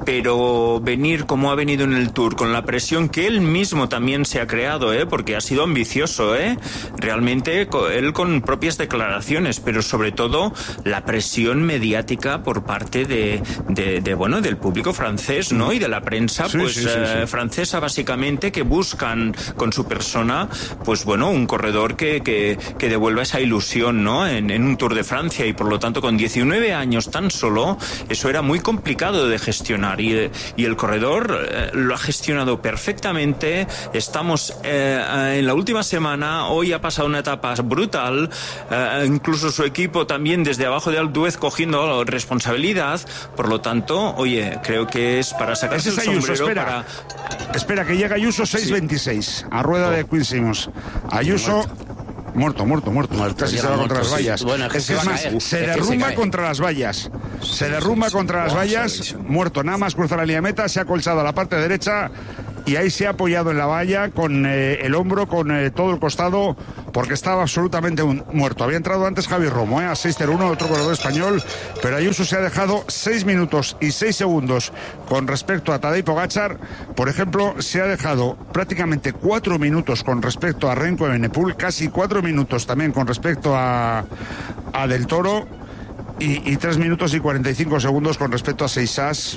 pero venir como ha venido en el Tour, con la presión que él mismo también se ha creado, ¿eh? Porque ha sido ambicioso, ¿eh? Realmente él con propias declaraciones, pero sobre todo la presión mediática por parte de, de, de bueno, del público francés, ¿no? Y de la prensa, sí, pues sí, sí, eh, sí. francesa básicamente, que buscan con su persona, pues bueno, un corredor que, que, que devuelva esa ilusión, ¿no? En, en un Tour de Francia, y por lo tanto con diecinueve años tan solo, eso era muy complicado de gestionar, y, y el corredor eh, lo ha gestionado perfectamente. Estamos eh, en la última semana, hoy ha pasado una etapa brutal, eh, incluso su equipo también desde abajo de Alpe d'Huez cogiendo responsabilidad, por lo tanto, oye, creo que es para sacarse Ese es el Ayuso, sombrero. espera. Para... Espera, que llega Ayuso seis veintiséis, a rueda Oh. de Queen Simmons. Ayuso... Muerto, muerto, muerto. Muerto, Casi ya se va muerto, contra las sí. vallas. Bueno, es que es se que va es a más, caer. se Es que se derrumba cae. contra las vallas. Se derrumba contra las vallas. Muerto, nada más cruzar la línea de meta, se ha colchado a la parte derecha y ahí se ha apoyado en la valla con eh, el hombro, con eh, todo el costado, porque estaba absolutamente un, muerto. Había entrado antes Javi Romo, eh, a seis cero uno, otro corredor español, pero Ayuso se ha dejado seis minutos y seis segundos con respecto a Tadej Pogačar. Por ejemplo, se ha dejado prácticamente cuatro minutos con respecto a Remco Evenepoel, casi cuatro minutos también con respecto a, a Del Toro, y, y tres minutos y cuarenta y cinco segundos con respecto a Seixas.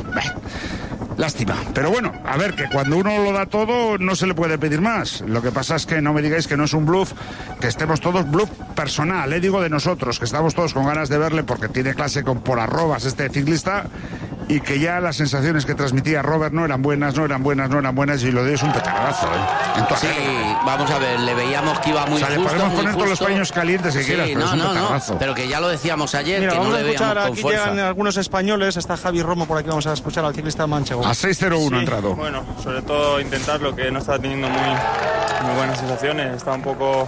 Lástima, pero bueno, a ver, que cuando uno lo da todo no se le puede pedir más. Lo que pasa es que no me digáis que no es un bluff, que estemos todos bluff personal, eh, digo de nosotros, que estamos todos con ganas de verle porque tiene clase con por arrobas este ciclista, y que ya las sensaciones que transmitía Robert no eran buenas, no eran buenas, no eran buenas, y lo de hoy es un petardazo, ¿eh? En toda Sí, regla. vamos a ver, le veíamos que iba muy O sea, le justo, podemos muy poner todos los justo. paños calientes que Sí, quieras, pero no, es un no, no, petardazo. pero que ya lo decíamos ayer, Mira, que no vamos a le escuchar, veíamos con aquí fuerza. llegan algunos españoles, está Javi Romo por aquí, vamos a escuchar al ciclista manchego. A seis cero uno ha Sí, entrado. Bueno, sobre todo intentarlo, que no estaba teniendo muy, muy buenas sensaciones. Estaba un poco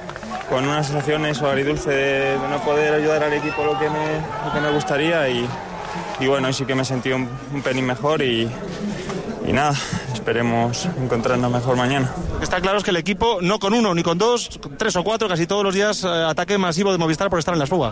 con unas sensaciones o agridulce de, de no poder ayudar al equipo lo que me, lo que me gustaría, y, y bueno, hoy sí que me sentí un, un pelín mejor, y, y nada, esperemos encontrarnos mejor mañana. Está claro es que el equipo, no con uno, ni con dos, con tres o cuatro, casi todos los días, eh, ataque masivo de Movistar por estar en las fugas.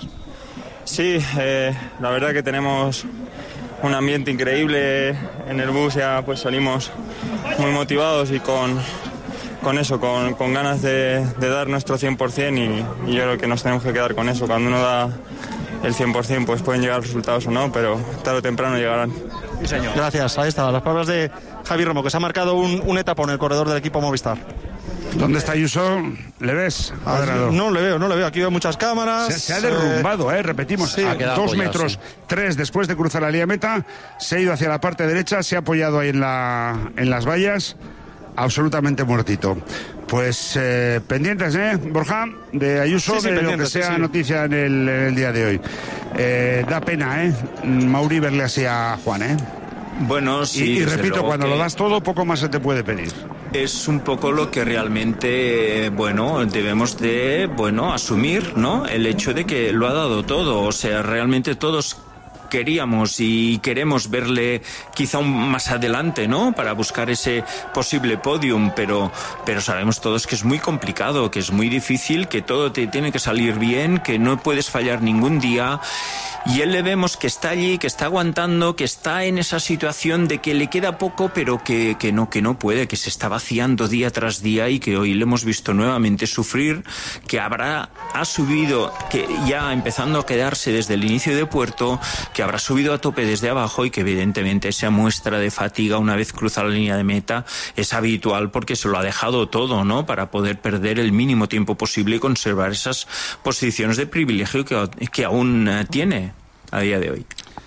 Sí, eh, la verdad que tenemos un ambiente increíble en el bus, ya pues salimos muy motivados y con, con eso, con, con ganas de, de dar nuestro cien por ciento, y, y yo creo que nos tenemos que quedar con eso. Cuando uno da el cien por ciento pues pueden llegar resultados o no, pero tarde o temprano llegarán. Sí, señor. Gracias, ahí está, las palabras de Javi Romo, que se ha marcado un, un etapa en el corredor del equipo Movistar. ¿Dónde está Ayuso? ¿Le ves? Adorado. No le veo, no le veo, aquí veo muchas cámaras. Se, se ha derrumbado, eh, repetimos, sí. a Ha quedado dos apoyado, metros, sí. tres después de cruzar la línea meta, se ha ido hacia la parte derecha, se ha apoyado ahí en, la, en las vallas, absolutamente muertito. Pues eh, pendientes, ¿eh, Borja? De Ayuso, Sí, sí, de lo que pendientes, sí, sea sí. noticia en el, en el día de hoy. Eh, da pena, ¿eh? Mauri, verle así a Juan, ¿eh? Bueno, Y, sí, y desde repito, luego cuando que lo das todo, poco más se te puede pedir. es un poco lo que realmente, eh, bueno, debemos de, bueno, asumir, ¿no? El hecho de que lo ha dado todo, o sea, realmente todos queríamos y queremos verle quizá un más adelante, ¿no? Para buscar ese posible podium, pero, pero sabemos todos que es muy complicado, que es muy difícil, que todo te tiene que salir bien, que no puedes fallar ningún día. Y él le vemos que está allí, que está aguantando, que está en esa situación de que le queda poco, pero que, que no, que no puede, que se está vaciando día tras día, y que hoy le hemos visto nuevamente sufrir, que habrá, ha subido, que ya empezando a quedarse desde el inicio de puerto, que habrá subido a tope desde abajo, y que evidentemente esa muestra de fatiga una vez cruza la línea de meta es habitual, porque se lo ha dejado todo, ¿no? Para poder perder el mínimo tiempo posible y conservar esas posiciones de privilegio que, que aún eh, tiene a día de hoy.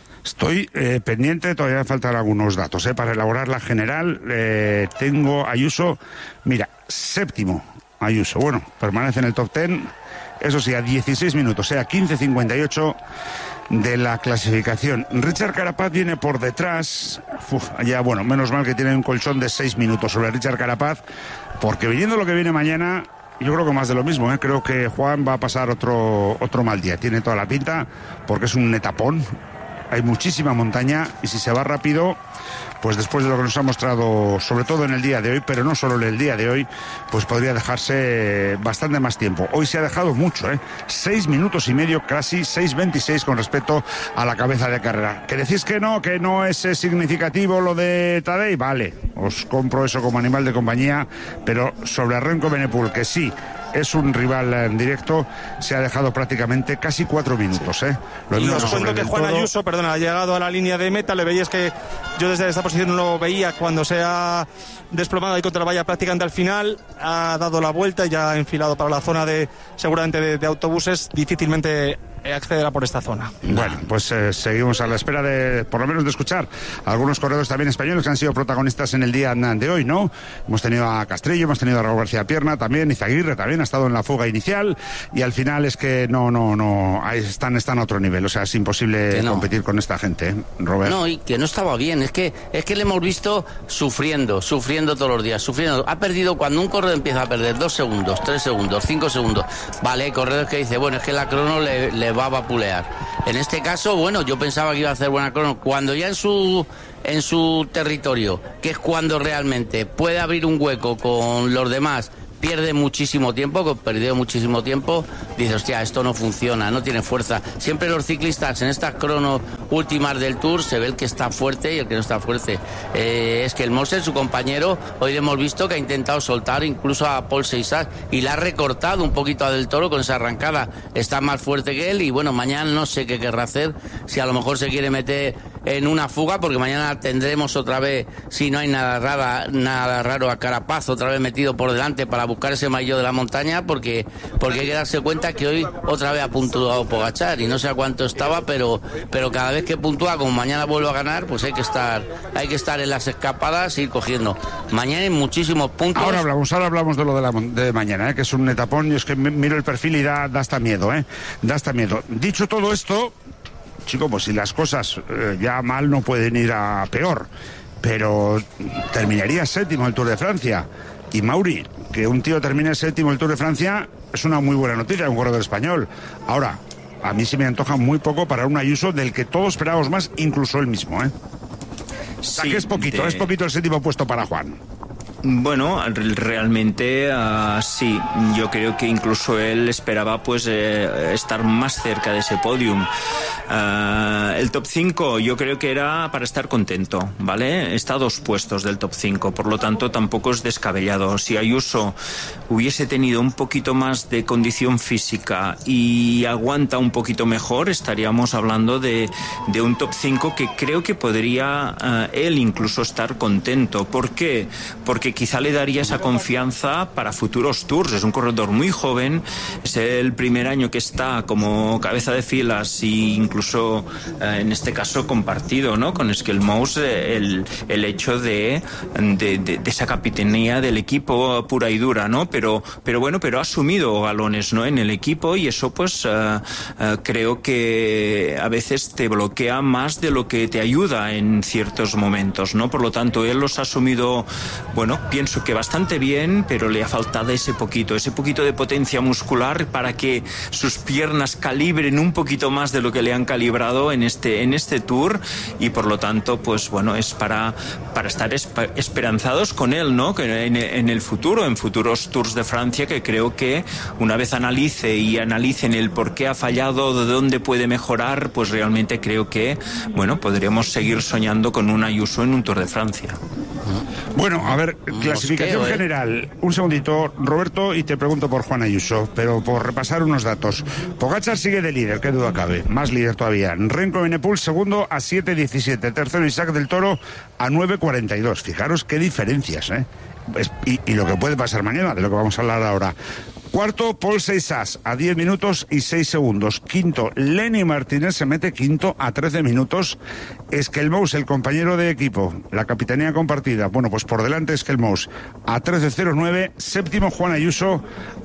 Estoy eh, pendiente, todavía faltan algunos datos eh, para elaborar la general. Eh, tengo Ayuso, mira, séptimo Ayuso, bueno, permanece en el top ten, eso sí, a dieciséis minutos, o sea, quince cincuenta y ocho de la clasificación. Richard Carapaz viene por detrás, uf, ya bueno, menos mal que tiene un colchón de seis minutos sobre Richard Carapaz, porque viniendo lo que viene mañana, yo creo que más de lo mismo, ¿eh? Creo que Juan va a pasar otro, otro mal día. Tiene toda la pinta, porque es un etapón. Hay muchísima montaña, y si se va rápido, pues después de lo que nos ha mostrado, sobre todo en el día de hoy, pero no solo en el día de hoy, pues podría dejarse bastante más tiempo. Hoy se ha dejado mucho, ¿eh? Seis minutos y medio, casi seis veintiséis con respecto a la cabeza de carrera. ¿Que decís que no, que no es significativo lo de Tadej? Vale, os compro eso como animal de compañía, pero sobre Remco Evenepoel, que sí es un rival en directo, se ha dejado prácticamente casi cuatro minutos, ¿eh? Lo y os cuento que Juan Ayuso, perdona, ha llegado a la línea de meta. Le veíais que yo desde esta posición no lo veía cuando se ha desplomado ahí contra la valla prácticamente al final. Ha dado la vuelta y ya ha enfilado para la zona de, seguramente, de, de autobuses. Difícilmente accederá por esta zona. Bueno, pues eh, seguimos a la espera de, por lo menos, de escuchar a algunos corredores también españoles que han sido protagonistas en el día de hoy, ¿no? Hemos tenido a Castrillo, hemos tenido a Raúl García Pierna también, Izaguirre también ha estado en la fuga inicial, y al final es que no, no, no, ahí están, están a otro nivel, o sea, es imposible no. competir con esta gente, ¿eh, Robert? No, y que no estaba bien, es que, es que le hemos visto sufriendo, sufriendo todos los días, sufriendo. Ha perdido, cuando un corredor empieza a perder dos segundos, tres segundos, cinco segundos, vale, hay corredores que dice, bueno, es que la crono le, le va a vapulear. En este caso, bueno, yo pensaba que iba a hacer buena crono. Cuando ya en su en su territorio, que es cuando realmente puede abrir un hueco con los demás, pierde muchísimo tiempo, que perdió muchísimo tiempo, dice, hostia, esto no funciona, no tiene fuerza. Siempre los ciclistas en estas cronos últimas del Tour se ve el que está fuerte y el que no está fuerte. Eh, es que el Moser, su compañero, hoy le hemos visto que ha intentado soltar incluso a Paul Seixas y le ha recortado un poquito a Del Toro con esa arrancada. Está más fuerte que él y bueno, mañana no sé qué querrá hacer, si a lo mejor se quiere meter en una fuga, porque mañana tendremos otra vez, si no hay nada raro, nada raro, a Carapaz otra vez metido por delante para buscar ese maillot de la montaña, porque porque hay que darse cuenta que hoy otra vez ha puntuado Pogačar y no sé a cuánto estaba, pero pero cada vez que puntúa, como mañana vuelve a ganar, pues hay que estar hay que estar en las escapadas y ir cogiendo. Mañana hay muchísimos puntos. Ahora hablamos, ahora hablamos de lo de, la, de mañana, ¿eh? Que es un etapón, y es que miro el perfil y da, da hasta miedo, ¿eh? Da hasta miedo. Dicho todo esto, chico, pues si las cosas eh, ya mal no pueden ir a peor, pero terminaría séptimo el Tour de Francia. Y Mauri, que un tío termine séptimo el Tour de Francia es una muy buena noticia, un corredor español. Ahora, a mí se me antoja muy poco para un Ayuso del que todos esperábamos más, incluso él mismo, ¿eh? O sea, sí, que es poquito, de... es poquito el séptimo puesto para Juan. Bueno, realmente uh, sí, yo creo que incluso él esperaba pues eh, estar más cerca de ese podium. Uh, el top cinco yo creo que era para estar contento, ¿vale? Está a dos puestos del top cinco, por lo tanto tampoco es descabellado. Si Ayuso hubiese tenido un poquito más de condición física y aguanta un poquito mejor, estaríamos hablando de, de un top cinco que creo que podría uh, él incluso estar contento. ¿Por qué? Porque quizá le daría esa confianza para futuros tours. Es un corredor muy joven, es el primer año que está como cabeza de filas, e incluso eh, en este caso compartido, ¿no?, con Skelmous, eh, el, el hecho de, de, de, de esa capitanía del equipo pura y dura, ¿no? Pero, pero bueno, pero ha asumido galones, ¿no?, en el equipo, y eso pues eh, eh, creo que a veces te bloquea más de lo que te ayuda en ciertos momentos, ¿no? Por lo tanto, él los ha asumido, bueno, pienso que bastante bien, pero le ha faltado ese poquito, ese poquito de potencia muscular para que sus piernas calibren un poquito más de lo que le han calibrado en este en este Tour, y por lo tanto, pues bueno, es para para estar esp- esperanzados con él, ¿no?, que en, en el futuro, en futuros Tours de Francia, que creo que una vez analice y analicen el por qué ha fallado, de dónde puede mejorar, pues realmente creo que, bueno, podríamos seguir soñando con un Ayuso en un Tour de Francia. Bueno, a ver, clasificación Mosqueo, ¿eh? general. Un segundito, Roberto, y te pregunto por Juan Ayuso, pero por repasar unos datos. Pogačar sigue de líder, qué duda cabe, más líder todavía. Remco Evenepoel segundo a siete diecisiete, tercero Isaac del Toro a nueve cuarenta y dos. Fijaros qué diferencias, ¿eh? Y, y lo que puede pasar mañana, de lo que vamos a hablar ahora. Cuarto, Paul Seixas a diez minutos y seis segundos. Quinto, Lenny Martínez se mete quinto a trece minutos. Skelmous, el compañero de equipo, la capitanía compartida, bueno, pues por delante Skelmous a trece cero nueve. Séptimo, Juan Ayuso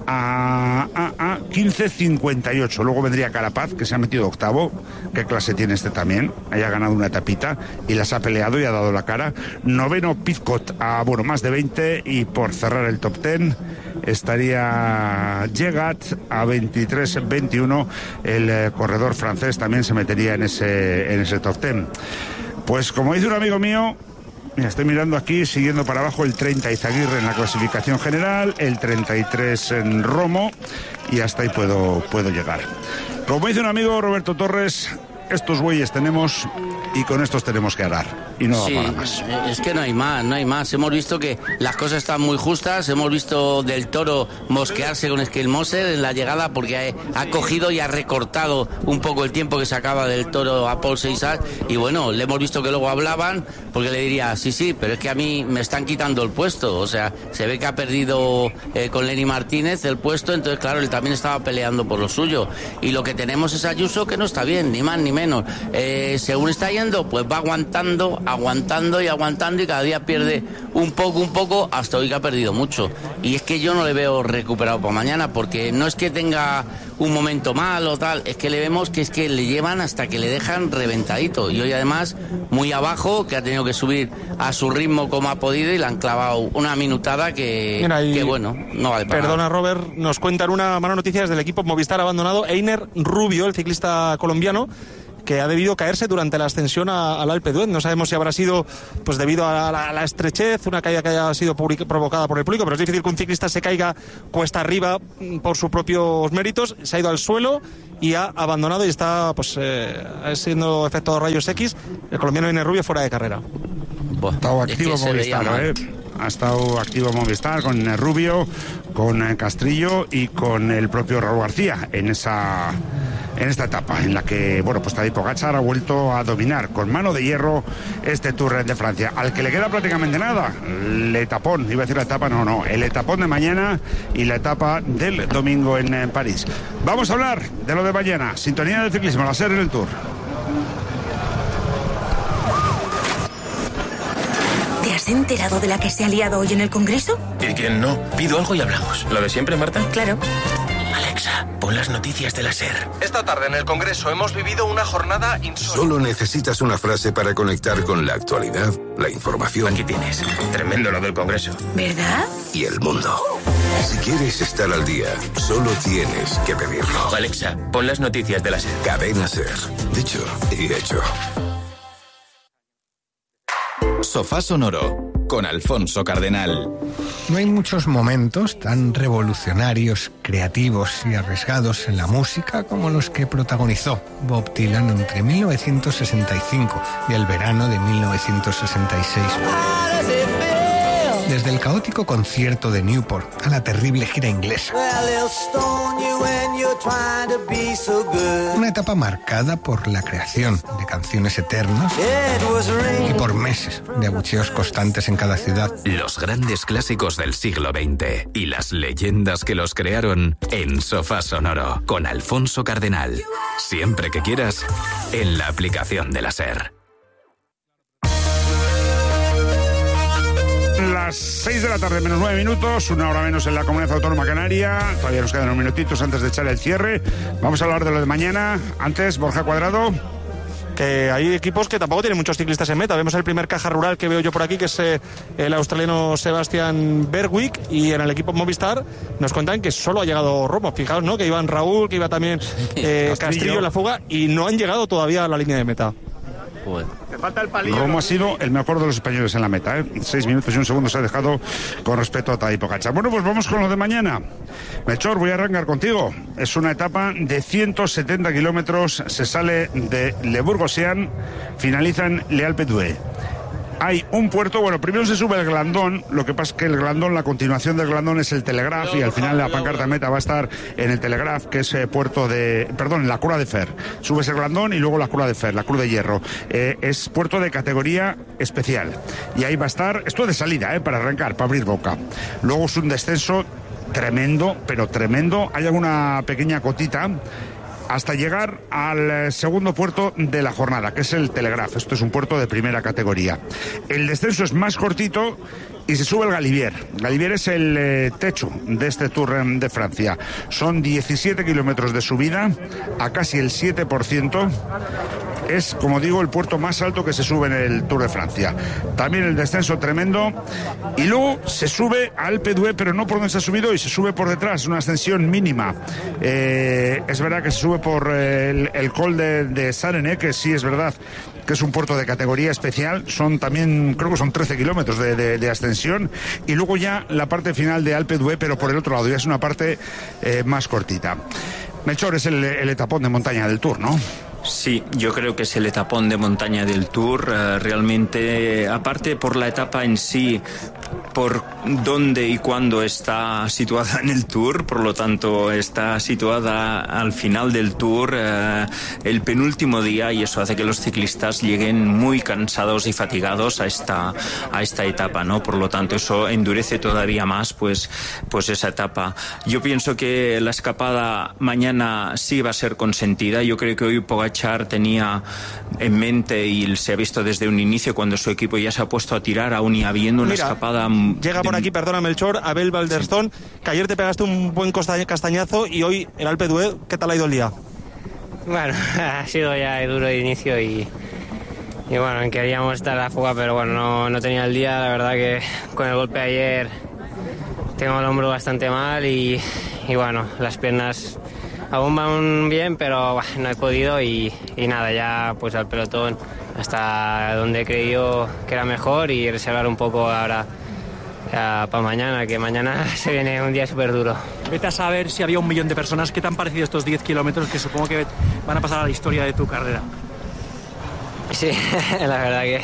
a, a, a quince cincuenta y ocho. Luego vendría Carapaz, que se ha metido octavo. ¿Qué clase tiene este también? Haya ganado una etapita y las ha peleado y ha dado la cara. Noveno, Pidcock a, bueno, más de veinte. Y por cerrar el top ten estaría Jegat a veintitrés veintiuno. El eh, corredor francés también se metería en ese en ese top ten. Pues como dice un amigo mío, Mira, estoy mirando aquí, siguiendo para abajo el treinta Izaguirre en la clasificación general, el treinta y tres en Romo, y hasta ahí puedo, puedo llegar. Como dice un amigo, Roberto Torres, estos bueyes tenemos y con estos tenemos que arar, y no sí, para más. Es que no hay más, no hay más. Hemos visto que las cosas están muy justas, hemos visto Del Toro mosquearse con Schelmoser en la llegada porque ha, ha cogido y ha recortado un poco el tiempo que sacaba Del Toro a Paul Seissage, y bueno, le hemos visto que luego hablaban porque le diría, sí, sí, pero es que a mí me están quitando el puesto, o sea, se ve que ha perdido eh, con Lenny Martínez el puesto, entonces claro, él también estaba peleando por lo suyo, y lo que tenemos es Ayuso que no está bien, ni más ni menos, eh, según está yendo, pues va aguantando, aguantando y aguantando, y cada día pierde un poco, un poco, hasta hoy que ha perdido mucho. Y es que yo no le veo recuperado para mañana, porque no es que tenga un momento mal o tal, es que le vemos que es que le llevan hasta que le dejan reventadito, y hoy además muy abajo, que ha tenido que subir a su ritmo como ha podido, y le han clavado una minutada que, Mira, que bueno, no vale para Perdona, nada. Robert, nos cuentan una mala noticia desde el equipo Movistar abandonado. Einer Rubio, el ciclista colombiano, que ha debido caerse durante la ascensión a, al Alpe d'Huez. No sabemos si habrá sido pues debido a la, a la estrechez, una caída que haya sido public, provocada por el público, pero es difícil que un ciclista se caiga cuesta arriba por sus propios méritos. Se ha ido al suelo y ha abandonado, y está pues eh, siendo efectuado rayos X. El colombiano Einer Rubio fuera de carrera. Buah, Ha estado es activo que se veía Movistar, mal. ¿eh? Ha estado activo Movistar con eh, Rubio, con eh, Castrillo y con el propio Raúl García en esa en esta etapa en la que, bueno, pues Tadej Pogačar ha vuelto a dominar con mano de hierro este Tour de Francia, al que le queda prácticamente nada, el etapón, iba a decir la etapa, no, no, el etapón de mañana y la etapa del domingo en, en París. Vamos a hablar de lo de mañana, sintonía del ciclismo, la SER en el Tour. ¿Te has enterado de la que se ha liado hoy en el Congreso? ¿Y quién no? Pido algo y hablamos. ¿Lo de siempre, Marta? Claro. Alexa, pon las noticias de la SER. Esta tarde en el Congreso hemos vivido una jornada insólita. Solo necesitas una frase para conectar con la actualidad, la información. Aquí tienes. Tremendo lo del Congreso. ¿Verdad? Y el mundo. Si quieres estar al día, solo tienes que pedirlo. Alexa, pon las noticias de la SER. Cadena SER. Dicho y hecho. Sofá Sonoro con Alfonso Cardenal. No hay muchos momentos tan revolucionarios, creativos y arriesgados en la música como los que protagonizó Bob Dylan entre mil novecientos sesenta y cinco y el verano de mil novecientos sesenta y seis. Desde el caótico concierto de Newport a la terrible gira inglesa. Una etapa marcada por la creación de canciones eternas y por meses de abucheos constantes en cada ciudad. Los grandes clásicos del siglo veinte y las leyendas que los crearon en Sofá Sonoro con Alfonso Cardenal. Siempre que quieras, en la aplicación de la SER. Las seis de la tarde, menos nueve minutos, una hora menos en la Comunidad Autónoma Canaria. Todavía nos quedan unos minutitos antes de echar el cierre. Vamos a hablar de lo de mañana. Antes, Borja Cuadrado. Que hay equipos que tampoco tienen muchos ciclistas en meta. Vemos el primer caja rural que veo yo por aquí, que es eh, el australiano Sebastian Bergwick, y en el equipo Movistar nos cuentan que solo ha llegado Romo. Fijaos, ¿no? Que iban Raúl, que iba también eh, Castrillo. Castrillo en la fuga, y no han llegado todavía a la línea de meta. Bueno. Romo ha sido el mejor de los españoles en la meta, ¿eh? Seis minutos y un segundo se ha dejado con respecto a Tadej Pogačar. Bueno, pues vamos con lo de mañana. Melchor, voy a arrancar contigo. Es una etapa de ciento setenta kilómetros. Se sale de Le Bourg-Océan, finaliza en Le Alpe d'Huez. Hay un puerto, bueno, primero se sube el Glandón, lo que pasa es que el Glandón, la continuación del Glandón es el Telegraph, y al final la pancarta meta va a estar en el Telegraph, que es eh, puerto de, perdón, en la Croix de Fer. Subes el Glandón y luego la Croix de Fer, la Cruz de Hierro. Eh, es puerto de categoría especial. Y ahí va a estar, esto de salida, eh, para arrancar, para abrir boca. Luego es un descenso tremendo, pero tremendo. Hay alguna pequeña cotita hasta llegar al segundo puerto de la jornada, que es el Telegraph. Esto es un puerto de primera categoría. El descenso es más cortito y se sube el Galibier. Galibier es el eh, techo de este Tour de Francia. Son diecisiete kilómetros de subida a casi el siete por ciento. es, como digo, el puerto más alto que se sube en el Tour de Francia. También el descenso tremendo, y luego se sube a Alpe d'Huez, pero no por donde se ha subido, y se sube por detrás, una ascensión mínima. Eh, es verdad que se sube por el, el Col de, de Sarené, que sí es verdad que es un puerto de categoría especial, son también, creo que son trece kilómetros de, de, de ascensión, y luego ya la parte final de Alpe d'Huez, pero por el otro lado, ya es una parte eh, más cortita. Melchor, es el, el etapón de montaña del Tour, ¿no? Sí, yo creo que es el etapón de montaña del Tour. Uh, realmente, aparte por la etapa en sí, por dónde y cuándo está situada en el Tour, por lo tanto está situada al final del Tour, uh, el penúltimo día, y eso hace que los ciclistas lleguen muy cansados y fatigados a esta a esta etapa, ¿no? Por lo tanto, eso endurece todavía más, pues pues esa etapa. Yo pienso que la escapada mañana sí va a ser consentida. Yo creo que hoy Pogačar tenía en mente, y se ha visto desde un inicio, cuando su equipo ya se ha puesto a tirar, aún y habiendo una Mira, escapada. Llega de... por aquí, perdona Melchor, Abel Balderston, que ayer te pegaste un buen castañazo, y hoy el Alpe d'Huez, ¿qué tal ha ido el día? Bueno, ha sido ya duro de inicio, y, y bueno, queríamos estar a la fuga, pero bueno, no, no tenía el día. La verdad que con el golpe de ayer tengo el hombro bastante mal, y, y bueno, las piernas aún van bien, pero bah, no he podido, y, y nada, ya pues al pelotón hasta donde he creído que era mejor, y reservar un poco ahora para mañana, que mañana se viene un día súper duro. Vete a saber si había un millón de personas. ¿Qué te han parecido estos diez kilómetros que supongo que van a pasar a la historia de tu carrera? Sí, la verdad que,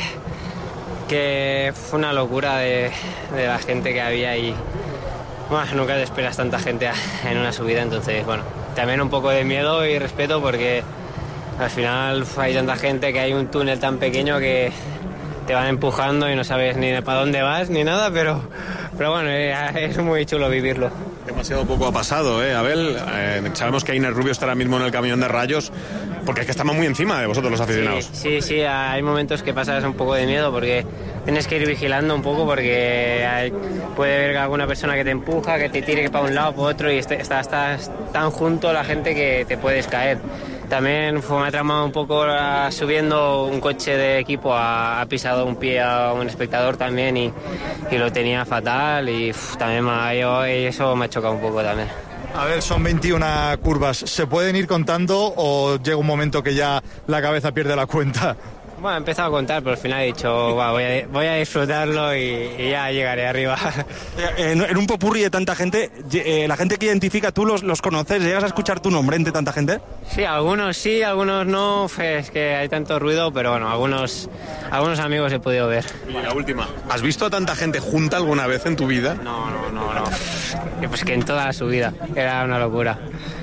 que fue una locura de, de la gente que había, y bueno, nunca te esperas tanta gente en una subida, entonces bueno, también un poco de miedo y respeto, porque al final hay tanta gente, que hay un túnel tan pequeño que te van empujando y no sabes ni para dónde vas ni nada, pero, pero bueno, es muy chulo vivirlo. Demasiado poco ha pasado, ¿eh, Abel? Eh, sabemos que Iner Rubio está ahora mismo en el camión de rayos, porque es que estamos muy encima de vosotros los aficionados. Sí, sí, sí, hay momentos que pasas un poco de miedo, porque tienes que ir vigilando un poco, porque hay, puede haber alguna persona que te empuja, que te tire para un lado, para otro, y estás, estás tan junto a la gente que te puedes caer. También fue, me ha tramado un poco uh, subiendo un coche de equipo, ha, ha pisado un pie a un espectador también, y, y lo tenía fatal, y uf, también me ha, yo, eso me ha chocado un poco también. A ver, son veintiuna curvas, ¿se pueden ir contando o llega un momento que ya la cabeza pierde la cuenta? Bueno, he empezado a contar, pero al final he dicho, bah, voy, a, voy a disfrutarlo, y, y ya llegaré arriba. En, en un popurrí de tanta gente, eh, la gente que identifica, ¿tú los, los conoces? ¿Llegas a escuchar tu nombre entre tanta gente? Sí, algunos sí, algunos no, es que hay tanto ruido, pero bueno, algunos, algunos amigos he podido ver. Y la última, ¿has visto a tanta gente junta alguna vez en tu vida? No, no, no, no. Pues que en toda su vida, era una locura.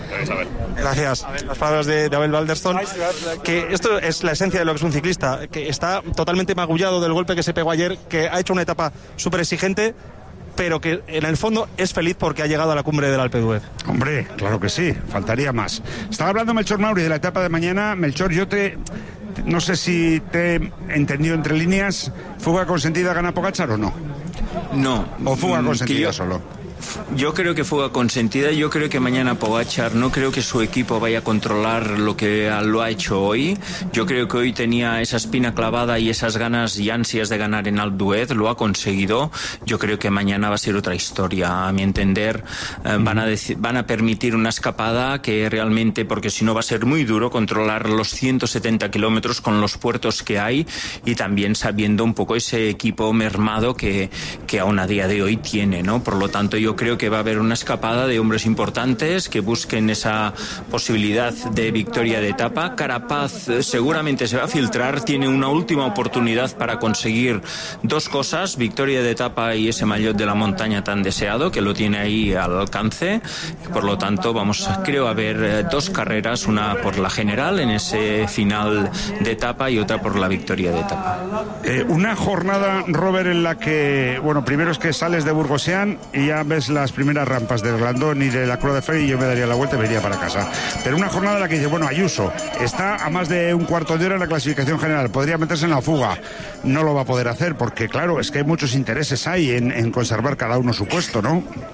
Gracias. Las palabras de, de Abel Balderston, que esto es la esencia de lo que es un ciclista, que está totalmente magullado del golpe que se pegó ayer, que ha hecho una etapa súper exigente, pero que en el fondo es feliz porque ha llegado a la cumbre del Alpe d'Huez. Hombre, claro que sí, faltaría más. Estaba hablando Melchor Mauri de la etapa de mañana. Melchor, yo te... no sé si te he entendido entre líneas, ¿fuga consentida gana Pogačar o no? No. ¿O fuga consentida yo... solo? Yo creo que fuga consentida. Yo creo que mañana Pogačar, no creo que su equipo vaya a controlar lo que lo ha hecho hoy. Yo creo que hoy tenía esa espina clavada y esas ganas y ansias de ganar en Alpe d'Huez, lo ha conseguido. Yo creo que mañana va a ser otra historia, a mi entender. Eh, van a dec- van a permitir una escapada que realmente, porque si no va a ser muy duro controlar los ciento setenta kilómetros con los puertos que hay, y también sabiendo un poco ese equipo mermado que, que aún a día de hoy tiene, ¿no? Por lo tanto, yo Yo creo que va a haber una escapada de hombres importantes que busquen esa posibilidad de victoria de etapa. Carapaz seguramente se va a filtrar, tiene una última oportunidad para conseguir dos cosas: victoria de etapa y ese maillot de la montaña tan deseado, que lo tiene ahí al alcance. Por lo tanto, vamos, creo, a ver dos carreras, una por la general en ese final de etapa y otra por la victoria de etapa. Eh, una jornada, Robert, en la que, bueno, primero es que sales de Burgosian y ya ves las primeras rampas del Glandón y de la Croix de Fer, y yo me daría la vuelta y me iría para casa. Pero una jornada en la que dice, bueno, Ayuso está a más de un cuarto de hora en la clasificación general, podría meterse en la fuga, no lo va a poder hacer, porque claro, es que hay muchos intereses ahí en, en conservar cada uno su puesto, ¿no?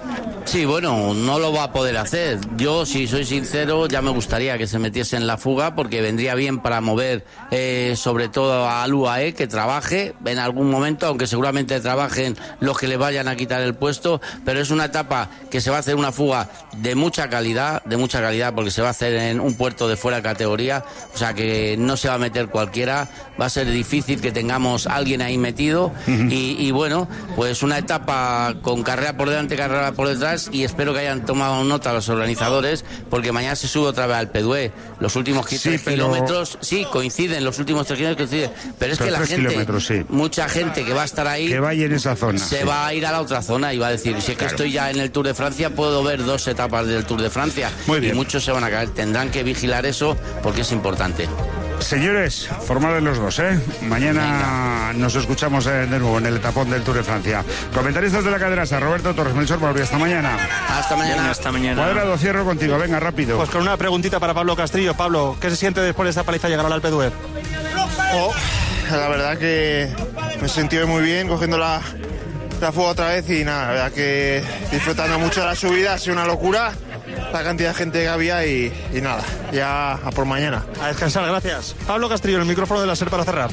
Sí, bueno, no lo va a poder hacer. Yo, si soy sincero, ya me gustaría que se metiese en la fuga porque vendría bien para mover eh, sobre todo al U A E, que trabaje en algún momento, aunque seguramente trabajen los que le vayan a quitar el puesto, pero es una etapa que se va a hacer una fuga de mucha calidad, de mucha calidad porque se va a hacer en un puerto de fuera de categoría, o sea que no se va a meter cualquiera, va a ser difícil que tengamos a alguien ahí metido uh-huh. y, y bueno, pues una etapa con carrera por delante, carrera por detrás, y espero que hayan tomado nota los organizadores porque mañana se sube otra vez al Pedué. Los últimos sí, tres pero... kilómetros, sí, coinciden, los últimos tres kilómetros coinciden, pero es pero que la gente, sí. mucha gente que va a estar ahí, que vaya en esa zona, se sí. va a ir a la otra zona y va a decir, si es que claro. estoy ya en el Tour de Francia, puedo ver dos etapas del Tour de Francia. Muy bien. Y muchos se van a caer, tendrán que vigilar eso porque es importante. Señores, formales los dos, ¿eh? Mañana Venga. nos escuchamos de nuevo en el etapón del Tour de Francia. Comentaristas de la cadena SER, Roberto Torres, Melchor Balbi, hasta mañana. Hasta mañana. Venga, hasta mañana. Cuadrado, cierro contigo, venga, rápido. Pues con una preguntita para Pablo Castrillo. Pablo, ¿qué se siente después de esta paliza llegar al Alpe d'Huez? Oh, la verdad que me sentí muy bien cogiendo la, la fuga otra vez y nada, la verdad que disfrutando mucho de la subida, ha sido una locura la cantidad de gente que había y, y nada, ya a por mañana. A descansar, gracias. Pablo Castrillo, el micrófono de la SER para cerrar.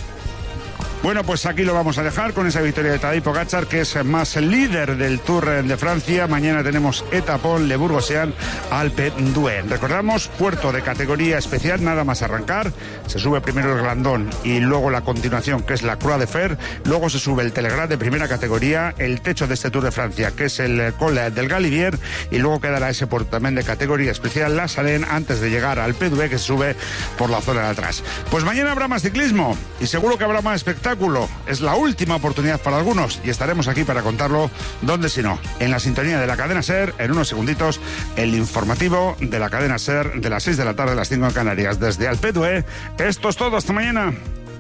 Bueno, pues aquí lo vamos a dejar con esa victoria de Tadej Pogačar, que es más el líder del Tour de Francia. Mañana tenemos etapón Le Bourgogne Alpe d'Huez. Recordamos, puerto de categoría especial, nada más arrancar. Se sube primero el Glandón y luego la continuación, que es la Croix de Fer. Luego se sube el Telegrat de primera categoría, el techo de este Tour de Francia, que es el Col del Galibier. Y luego quedará ese puerto también de categoría especial, La Salén, antes de llegar al Alpe d'Huez, que se sube por la zona de atrás. Pues mañana habrá más ciclismo y seguro que habrá más espectáculo. Es la última oportunidad para algunos y estaremos aquí para contarlo, donde si no, en la sintonía de la cadena SER, en unos segunditos, el informativo de la cadena SER de las seis de la tarde a las cinco en Canarias. Desde Alpe d'Huez, esto es todo, hasta mañana.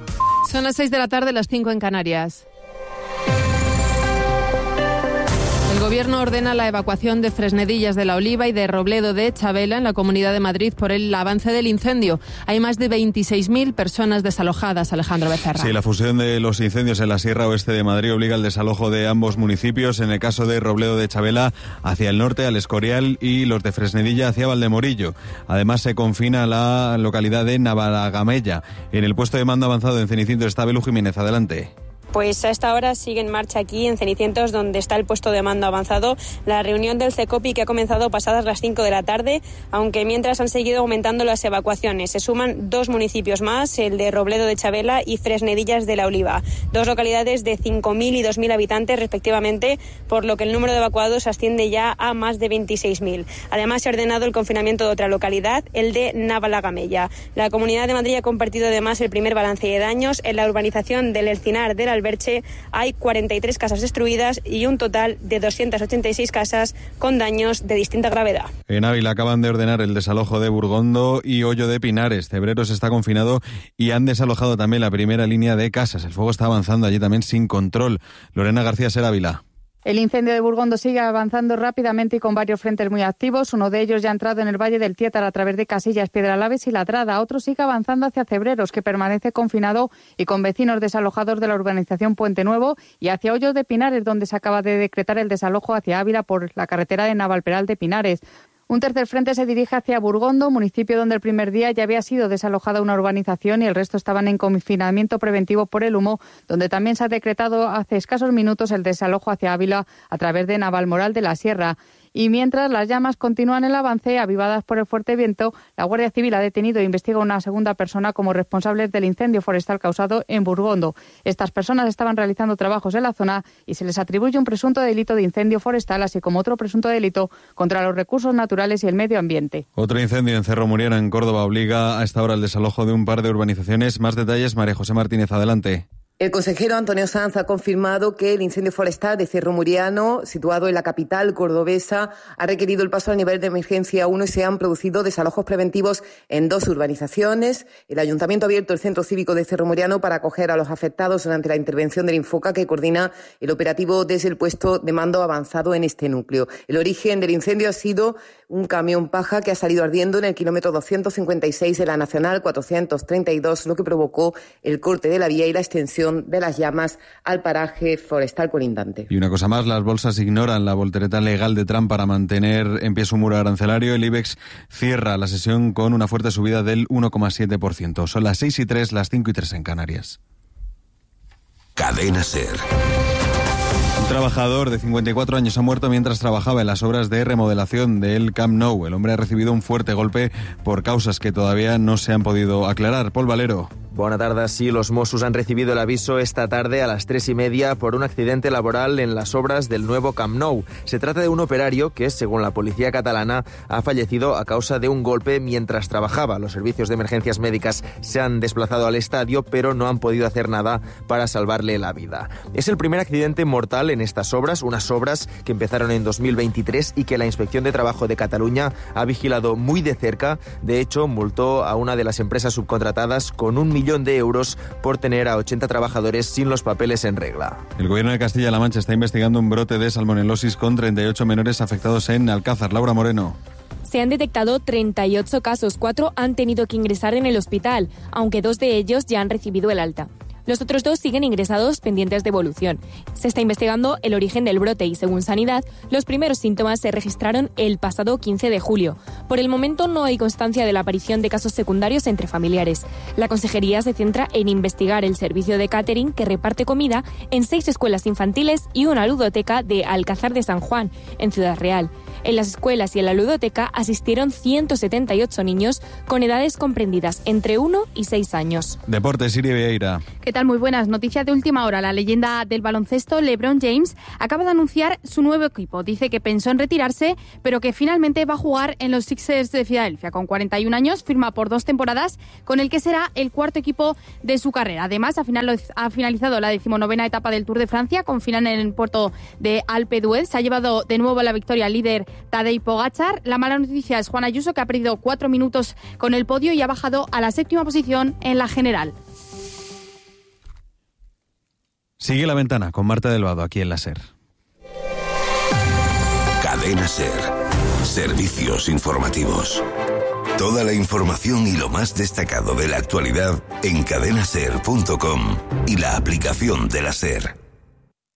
Son las seis de la tarde, las cinco en Canarias. El Gobierno ordena la evacuación de Fresnedillas de la Oliva y de Robledo de Chabela en la Comunidad de Madrid por el avance del incendio. Hay más de veintiséis mil personas desalojadas, Alejandro Becerra. Sí, la fusión de los incendios en la Sierra Oeste de Madrid obliga al desalojo de ambos municipios. En el caso de Robledo de Chabela, hacia el norte, al Escorial, y los de Fresnedilla hacia Valdemorillo. Además, se confina la localidad de Navalagamella. En el puesto de mando avanzado en Cenicientos está Belu Jiménez. Adelante. Pues a esta hora sigue en marcha aquí en Cenicientos, donde está el puesto de mando avanzado, la reunión del CECOPI, que ha comenzado pasadas las cinco de la tarde, aunque mientras han seguido aumentando las evacuaciones. Se suman dos municipios más, el de Robledo de Chabela y Fresnedillas de la Oliva, dos localidades de cinco mil y dos mil habitantes respectivamente, por lo que el número de evacuados asciende ya a más de veintiséis mil. Además, se ha ordenado el confinamiento de otra localidad, el de Navalagamella. La Comunidad de Madrid ha compartido además el primer balance de daños. En la urbanización del Elcinar del Alberche hay cuarenta y tres casas destruidas y un total de doscientas ochenta y seis casas con daños de distinta gravedad. En Ávila acaban de ordenar el desalojo de Burgondo y Hoyo de Pinares. Cebreros está confinado y han desalojado también la primera línea de casas. El fuego está avanzando allí también sin control. Lorena García, SER Ávila. El incendio de Burgondo sigue avanzando rápidamente y con varios frentes muy activos. Uno de ellos ya ha entrado en el Valle del Tiétar a través de Casillas, Piedralaves y Latrada. Otro sigue avanzando hacia Cebreros, que permanece confinado y con vecinos desalojados de la urbanización Puente Nuevo, y hacia Hoyos de Pinares, donde se acaba de decretar el desalojo hacia Ávila por la carretera de Navalperal de Pinares. Un tercer frente se dirige hacia Burgondo, municipio donde el primer día ya había sido desalojada una urbanización y el resto estaban en confinamiento preventivo por el humo, donde también se ha decretado hace escasos minutos el desalojo hacia Ávila a través de Navalmoral de la Sierra. Y mientras las llamas continúan el avance, avivadas por el fuerte viento, la Guardia Civil ha detenido e investiga a una segunda persona como responsable del incendio forestal causado en Burgondo. Estas personas estaban realizando trabajos en la zona y se les atribuye un presunto delito de incendio forestal, así como otro presunto delito contra los recursos naturales y el medio ambiente. Otro incendio en Cerro Muriana, en Córdoba, obliga a esta hora al desalojo de un par de urbanizaciones. Más detalles, María José Martínez, adelante. El consejero Antonio Sanz ha confirmado que el incendio forestal de Cerro Muriano, situado en la capital cordobesa, ha requerido el paso al nivel de emergencia uno y se han producido desalojos preventivos en dos urbanizaciones. El Ayuntamiento ha abierto el Centro Cívico de Cerro Muriano para acoger a los afectados durante la intervención del Infoca, que coordina el operativo desde el puesto de mando avanzado en este núcleo. El origen del incendio ha sido un camión paja que ha salido ardiendo en el kilómetro doscientos cincuenta y seis de la Nacional cuatrocientos treinta y dos, lo que provocó el corte de la vía y la extensión dirección de las llamas al paraje forestal colindante. Y una cosa más, las bolsas ignoran la voltereta legal de Trump para mantener en pie su muro arancelario. El IBEX cierra la sesión con una fuerte subida del uno coma siete por ciento. Son las seis y tres, las cinco y tres en Canarias. Cadena SER. Un trabajador de cincuenta y cuatro años ha muerto mientras trabajaba en las obras de remodelación del Camp Nou. El hombre ha recibido un fuerte golpe por causas que todavía no se han podido aclarar. Pol Valero. Buenas tardes. Sí, los Mossos han recibido el aviso esta tarde a las tres y media por un accidente laboral en las obras del nuevo Camp Nou. Se trata de un operario que, según la policía catalana, ha fallecido a causa de un golpe mientras trabajaba. Los servicios de emergencias médicas se han desplazado al estadio, pero no han podido hacer nada para salvarle la vida. Es el primer accidente mortal en estas obras, unas obras que empezaron en dos mil veintitrés y que la Inspección de Trabajo de Cataluña ha vigilado muy de cerca. De hecho, multó a una de las empresas subcontratadas con un millón de euros por tener a ochenta trabajadores sin los papeles en regla. El gobierno de Castilla-La Mancha está investigando un brote de salmonelosis con treinta y ocho menores afectados en Alcázar. Laura Moreno. Se han detectado treinta y ocho casos, cuatro han tenido que ingresar en el hospital, aunque dos de ellos ya han recibido el alta. Los otros dos siguen ingresados pendientes de evolución. Se está investigando el origen del brote y, según Sanidad, los primeros síntomas se registraron el pasado quince de julio. Por el momento no hay constancia de la aparición de casos secundarios entre familiares. La consejería se centra en investigar el servicio de catering que reparte comida en seis escuelas infantiles y una ludoteca de Alcázar de San Juan, en Ciudad Real. En las escuelas y en la ludoteca asistieron ciento setenta y ocho niños con edades comprendidas entre uno y seis años. Deportes, Siri Vieira. ¿Qué tal? Muy buenas. Noticias de última hora. La leyenda del baloncesto, LeBron James, acaba de anunciar su nuevo equipo. Dice que pensó en retirarse, pero que finalmente va a jugar en los Sixers de Filadelfia. Con cuarenta y un años, firma por dos temporadas, con el que será el cuarto equipo de su carrera. Además, ha finalizado la decimonovena etapa del Tour de Francia, con final en el puerto de Alpe d'Huez. Se ha llevado de nuevo la victoria al líder Tadej Pogačar. La mala noticia es Juan Ayuso, que ha perdido cuatro minutos con el podio y ha bajado a la séptima posición en la general. Sigue La Ventana con Marta del Vado, aquí en la SER. Cadena SER. Servicios informativos. Toda la información y lo más destacado de la actualidad en cadena ser punto com y la aplicación de la SER.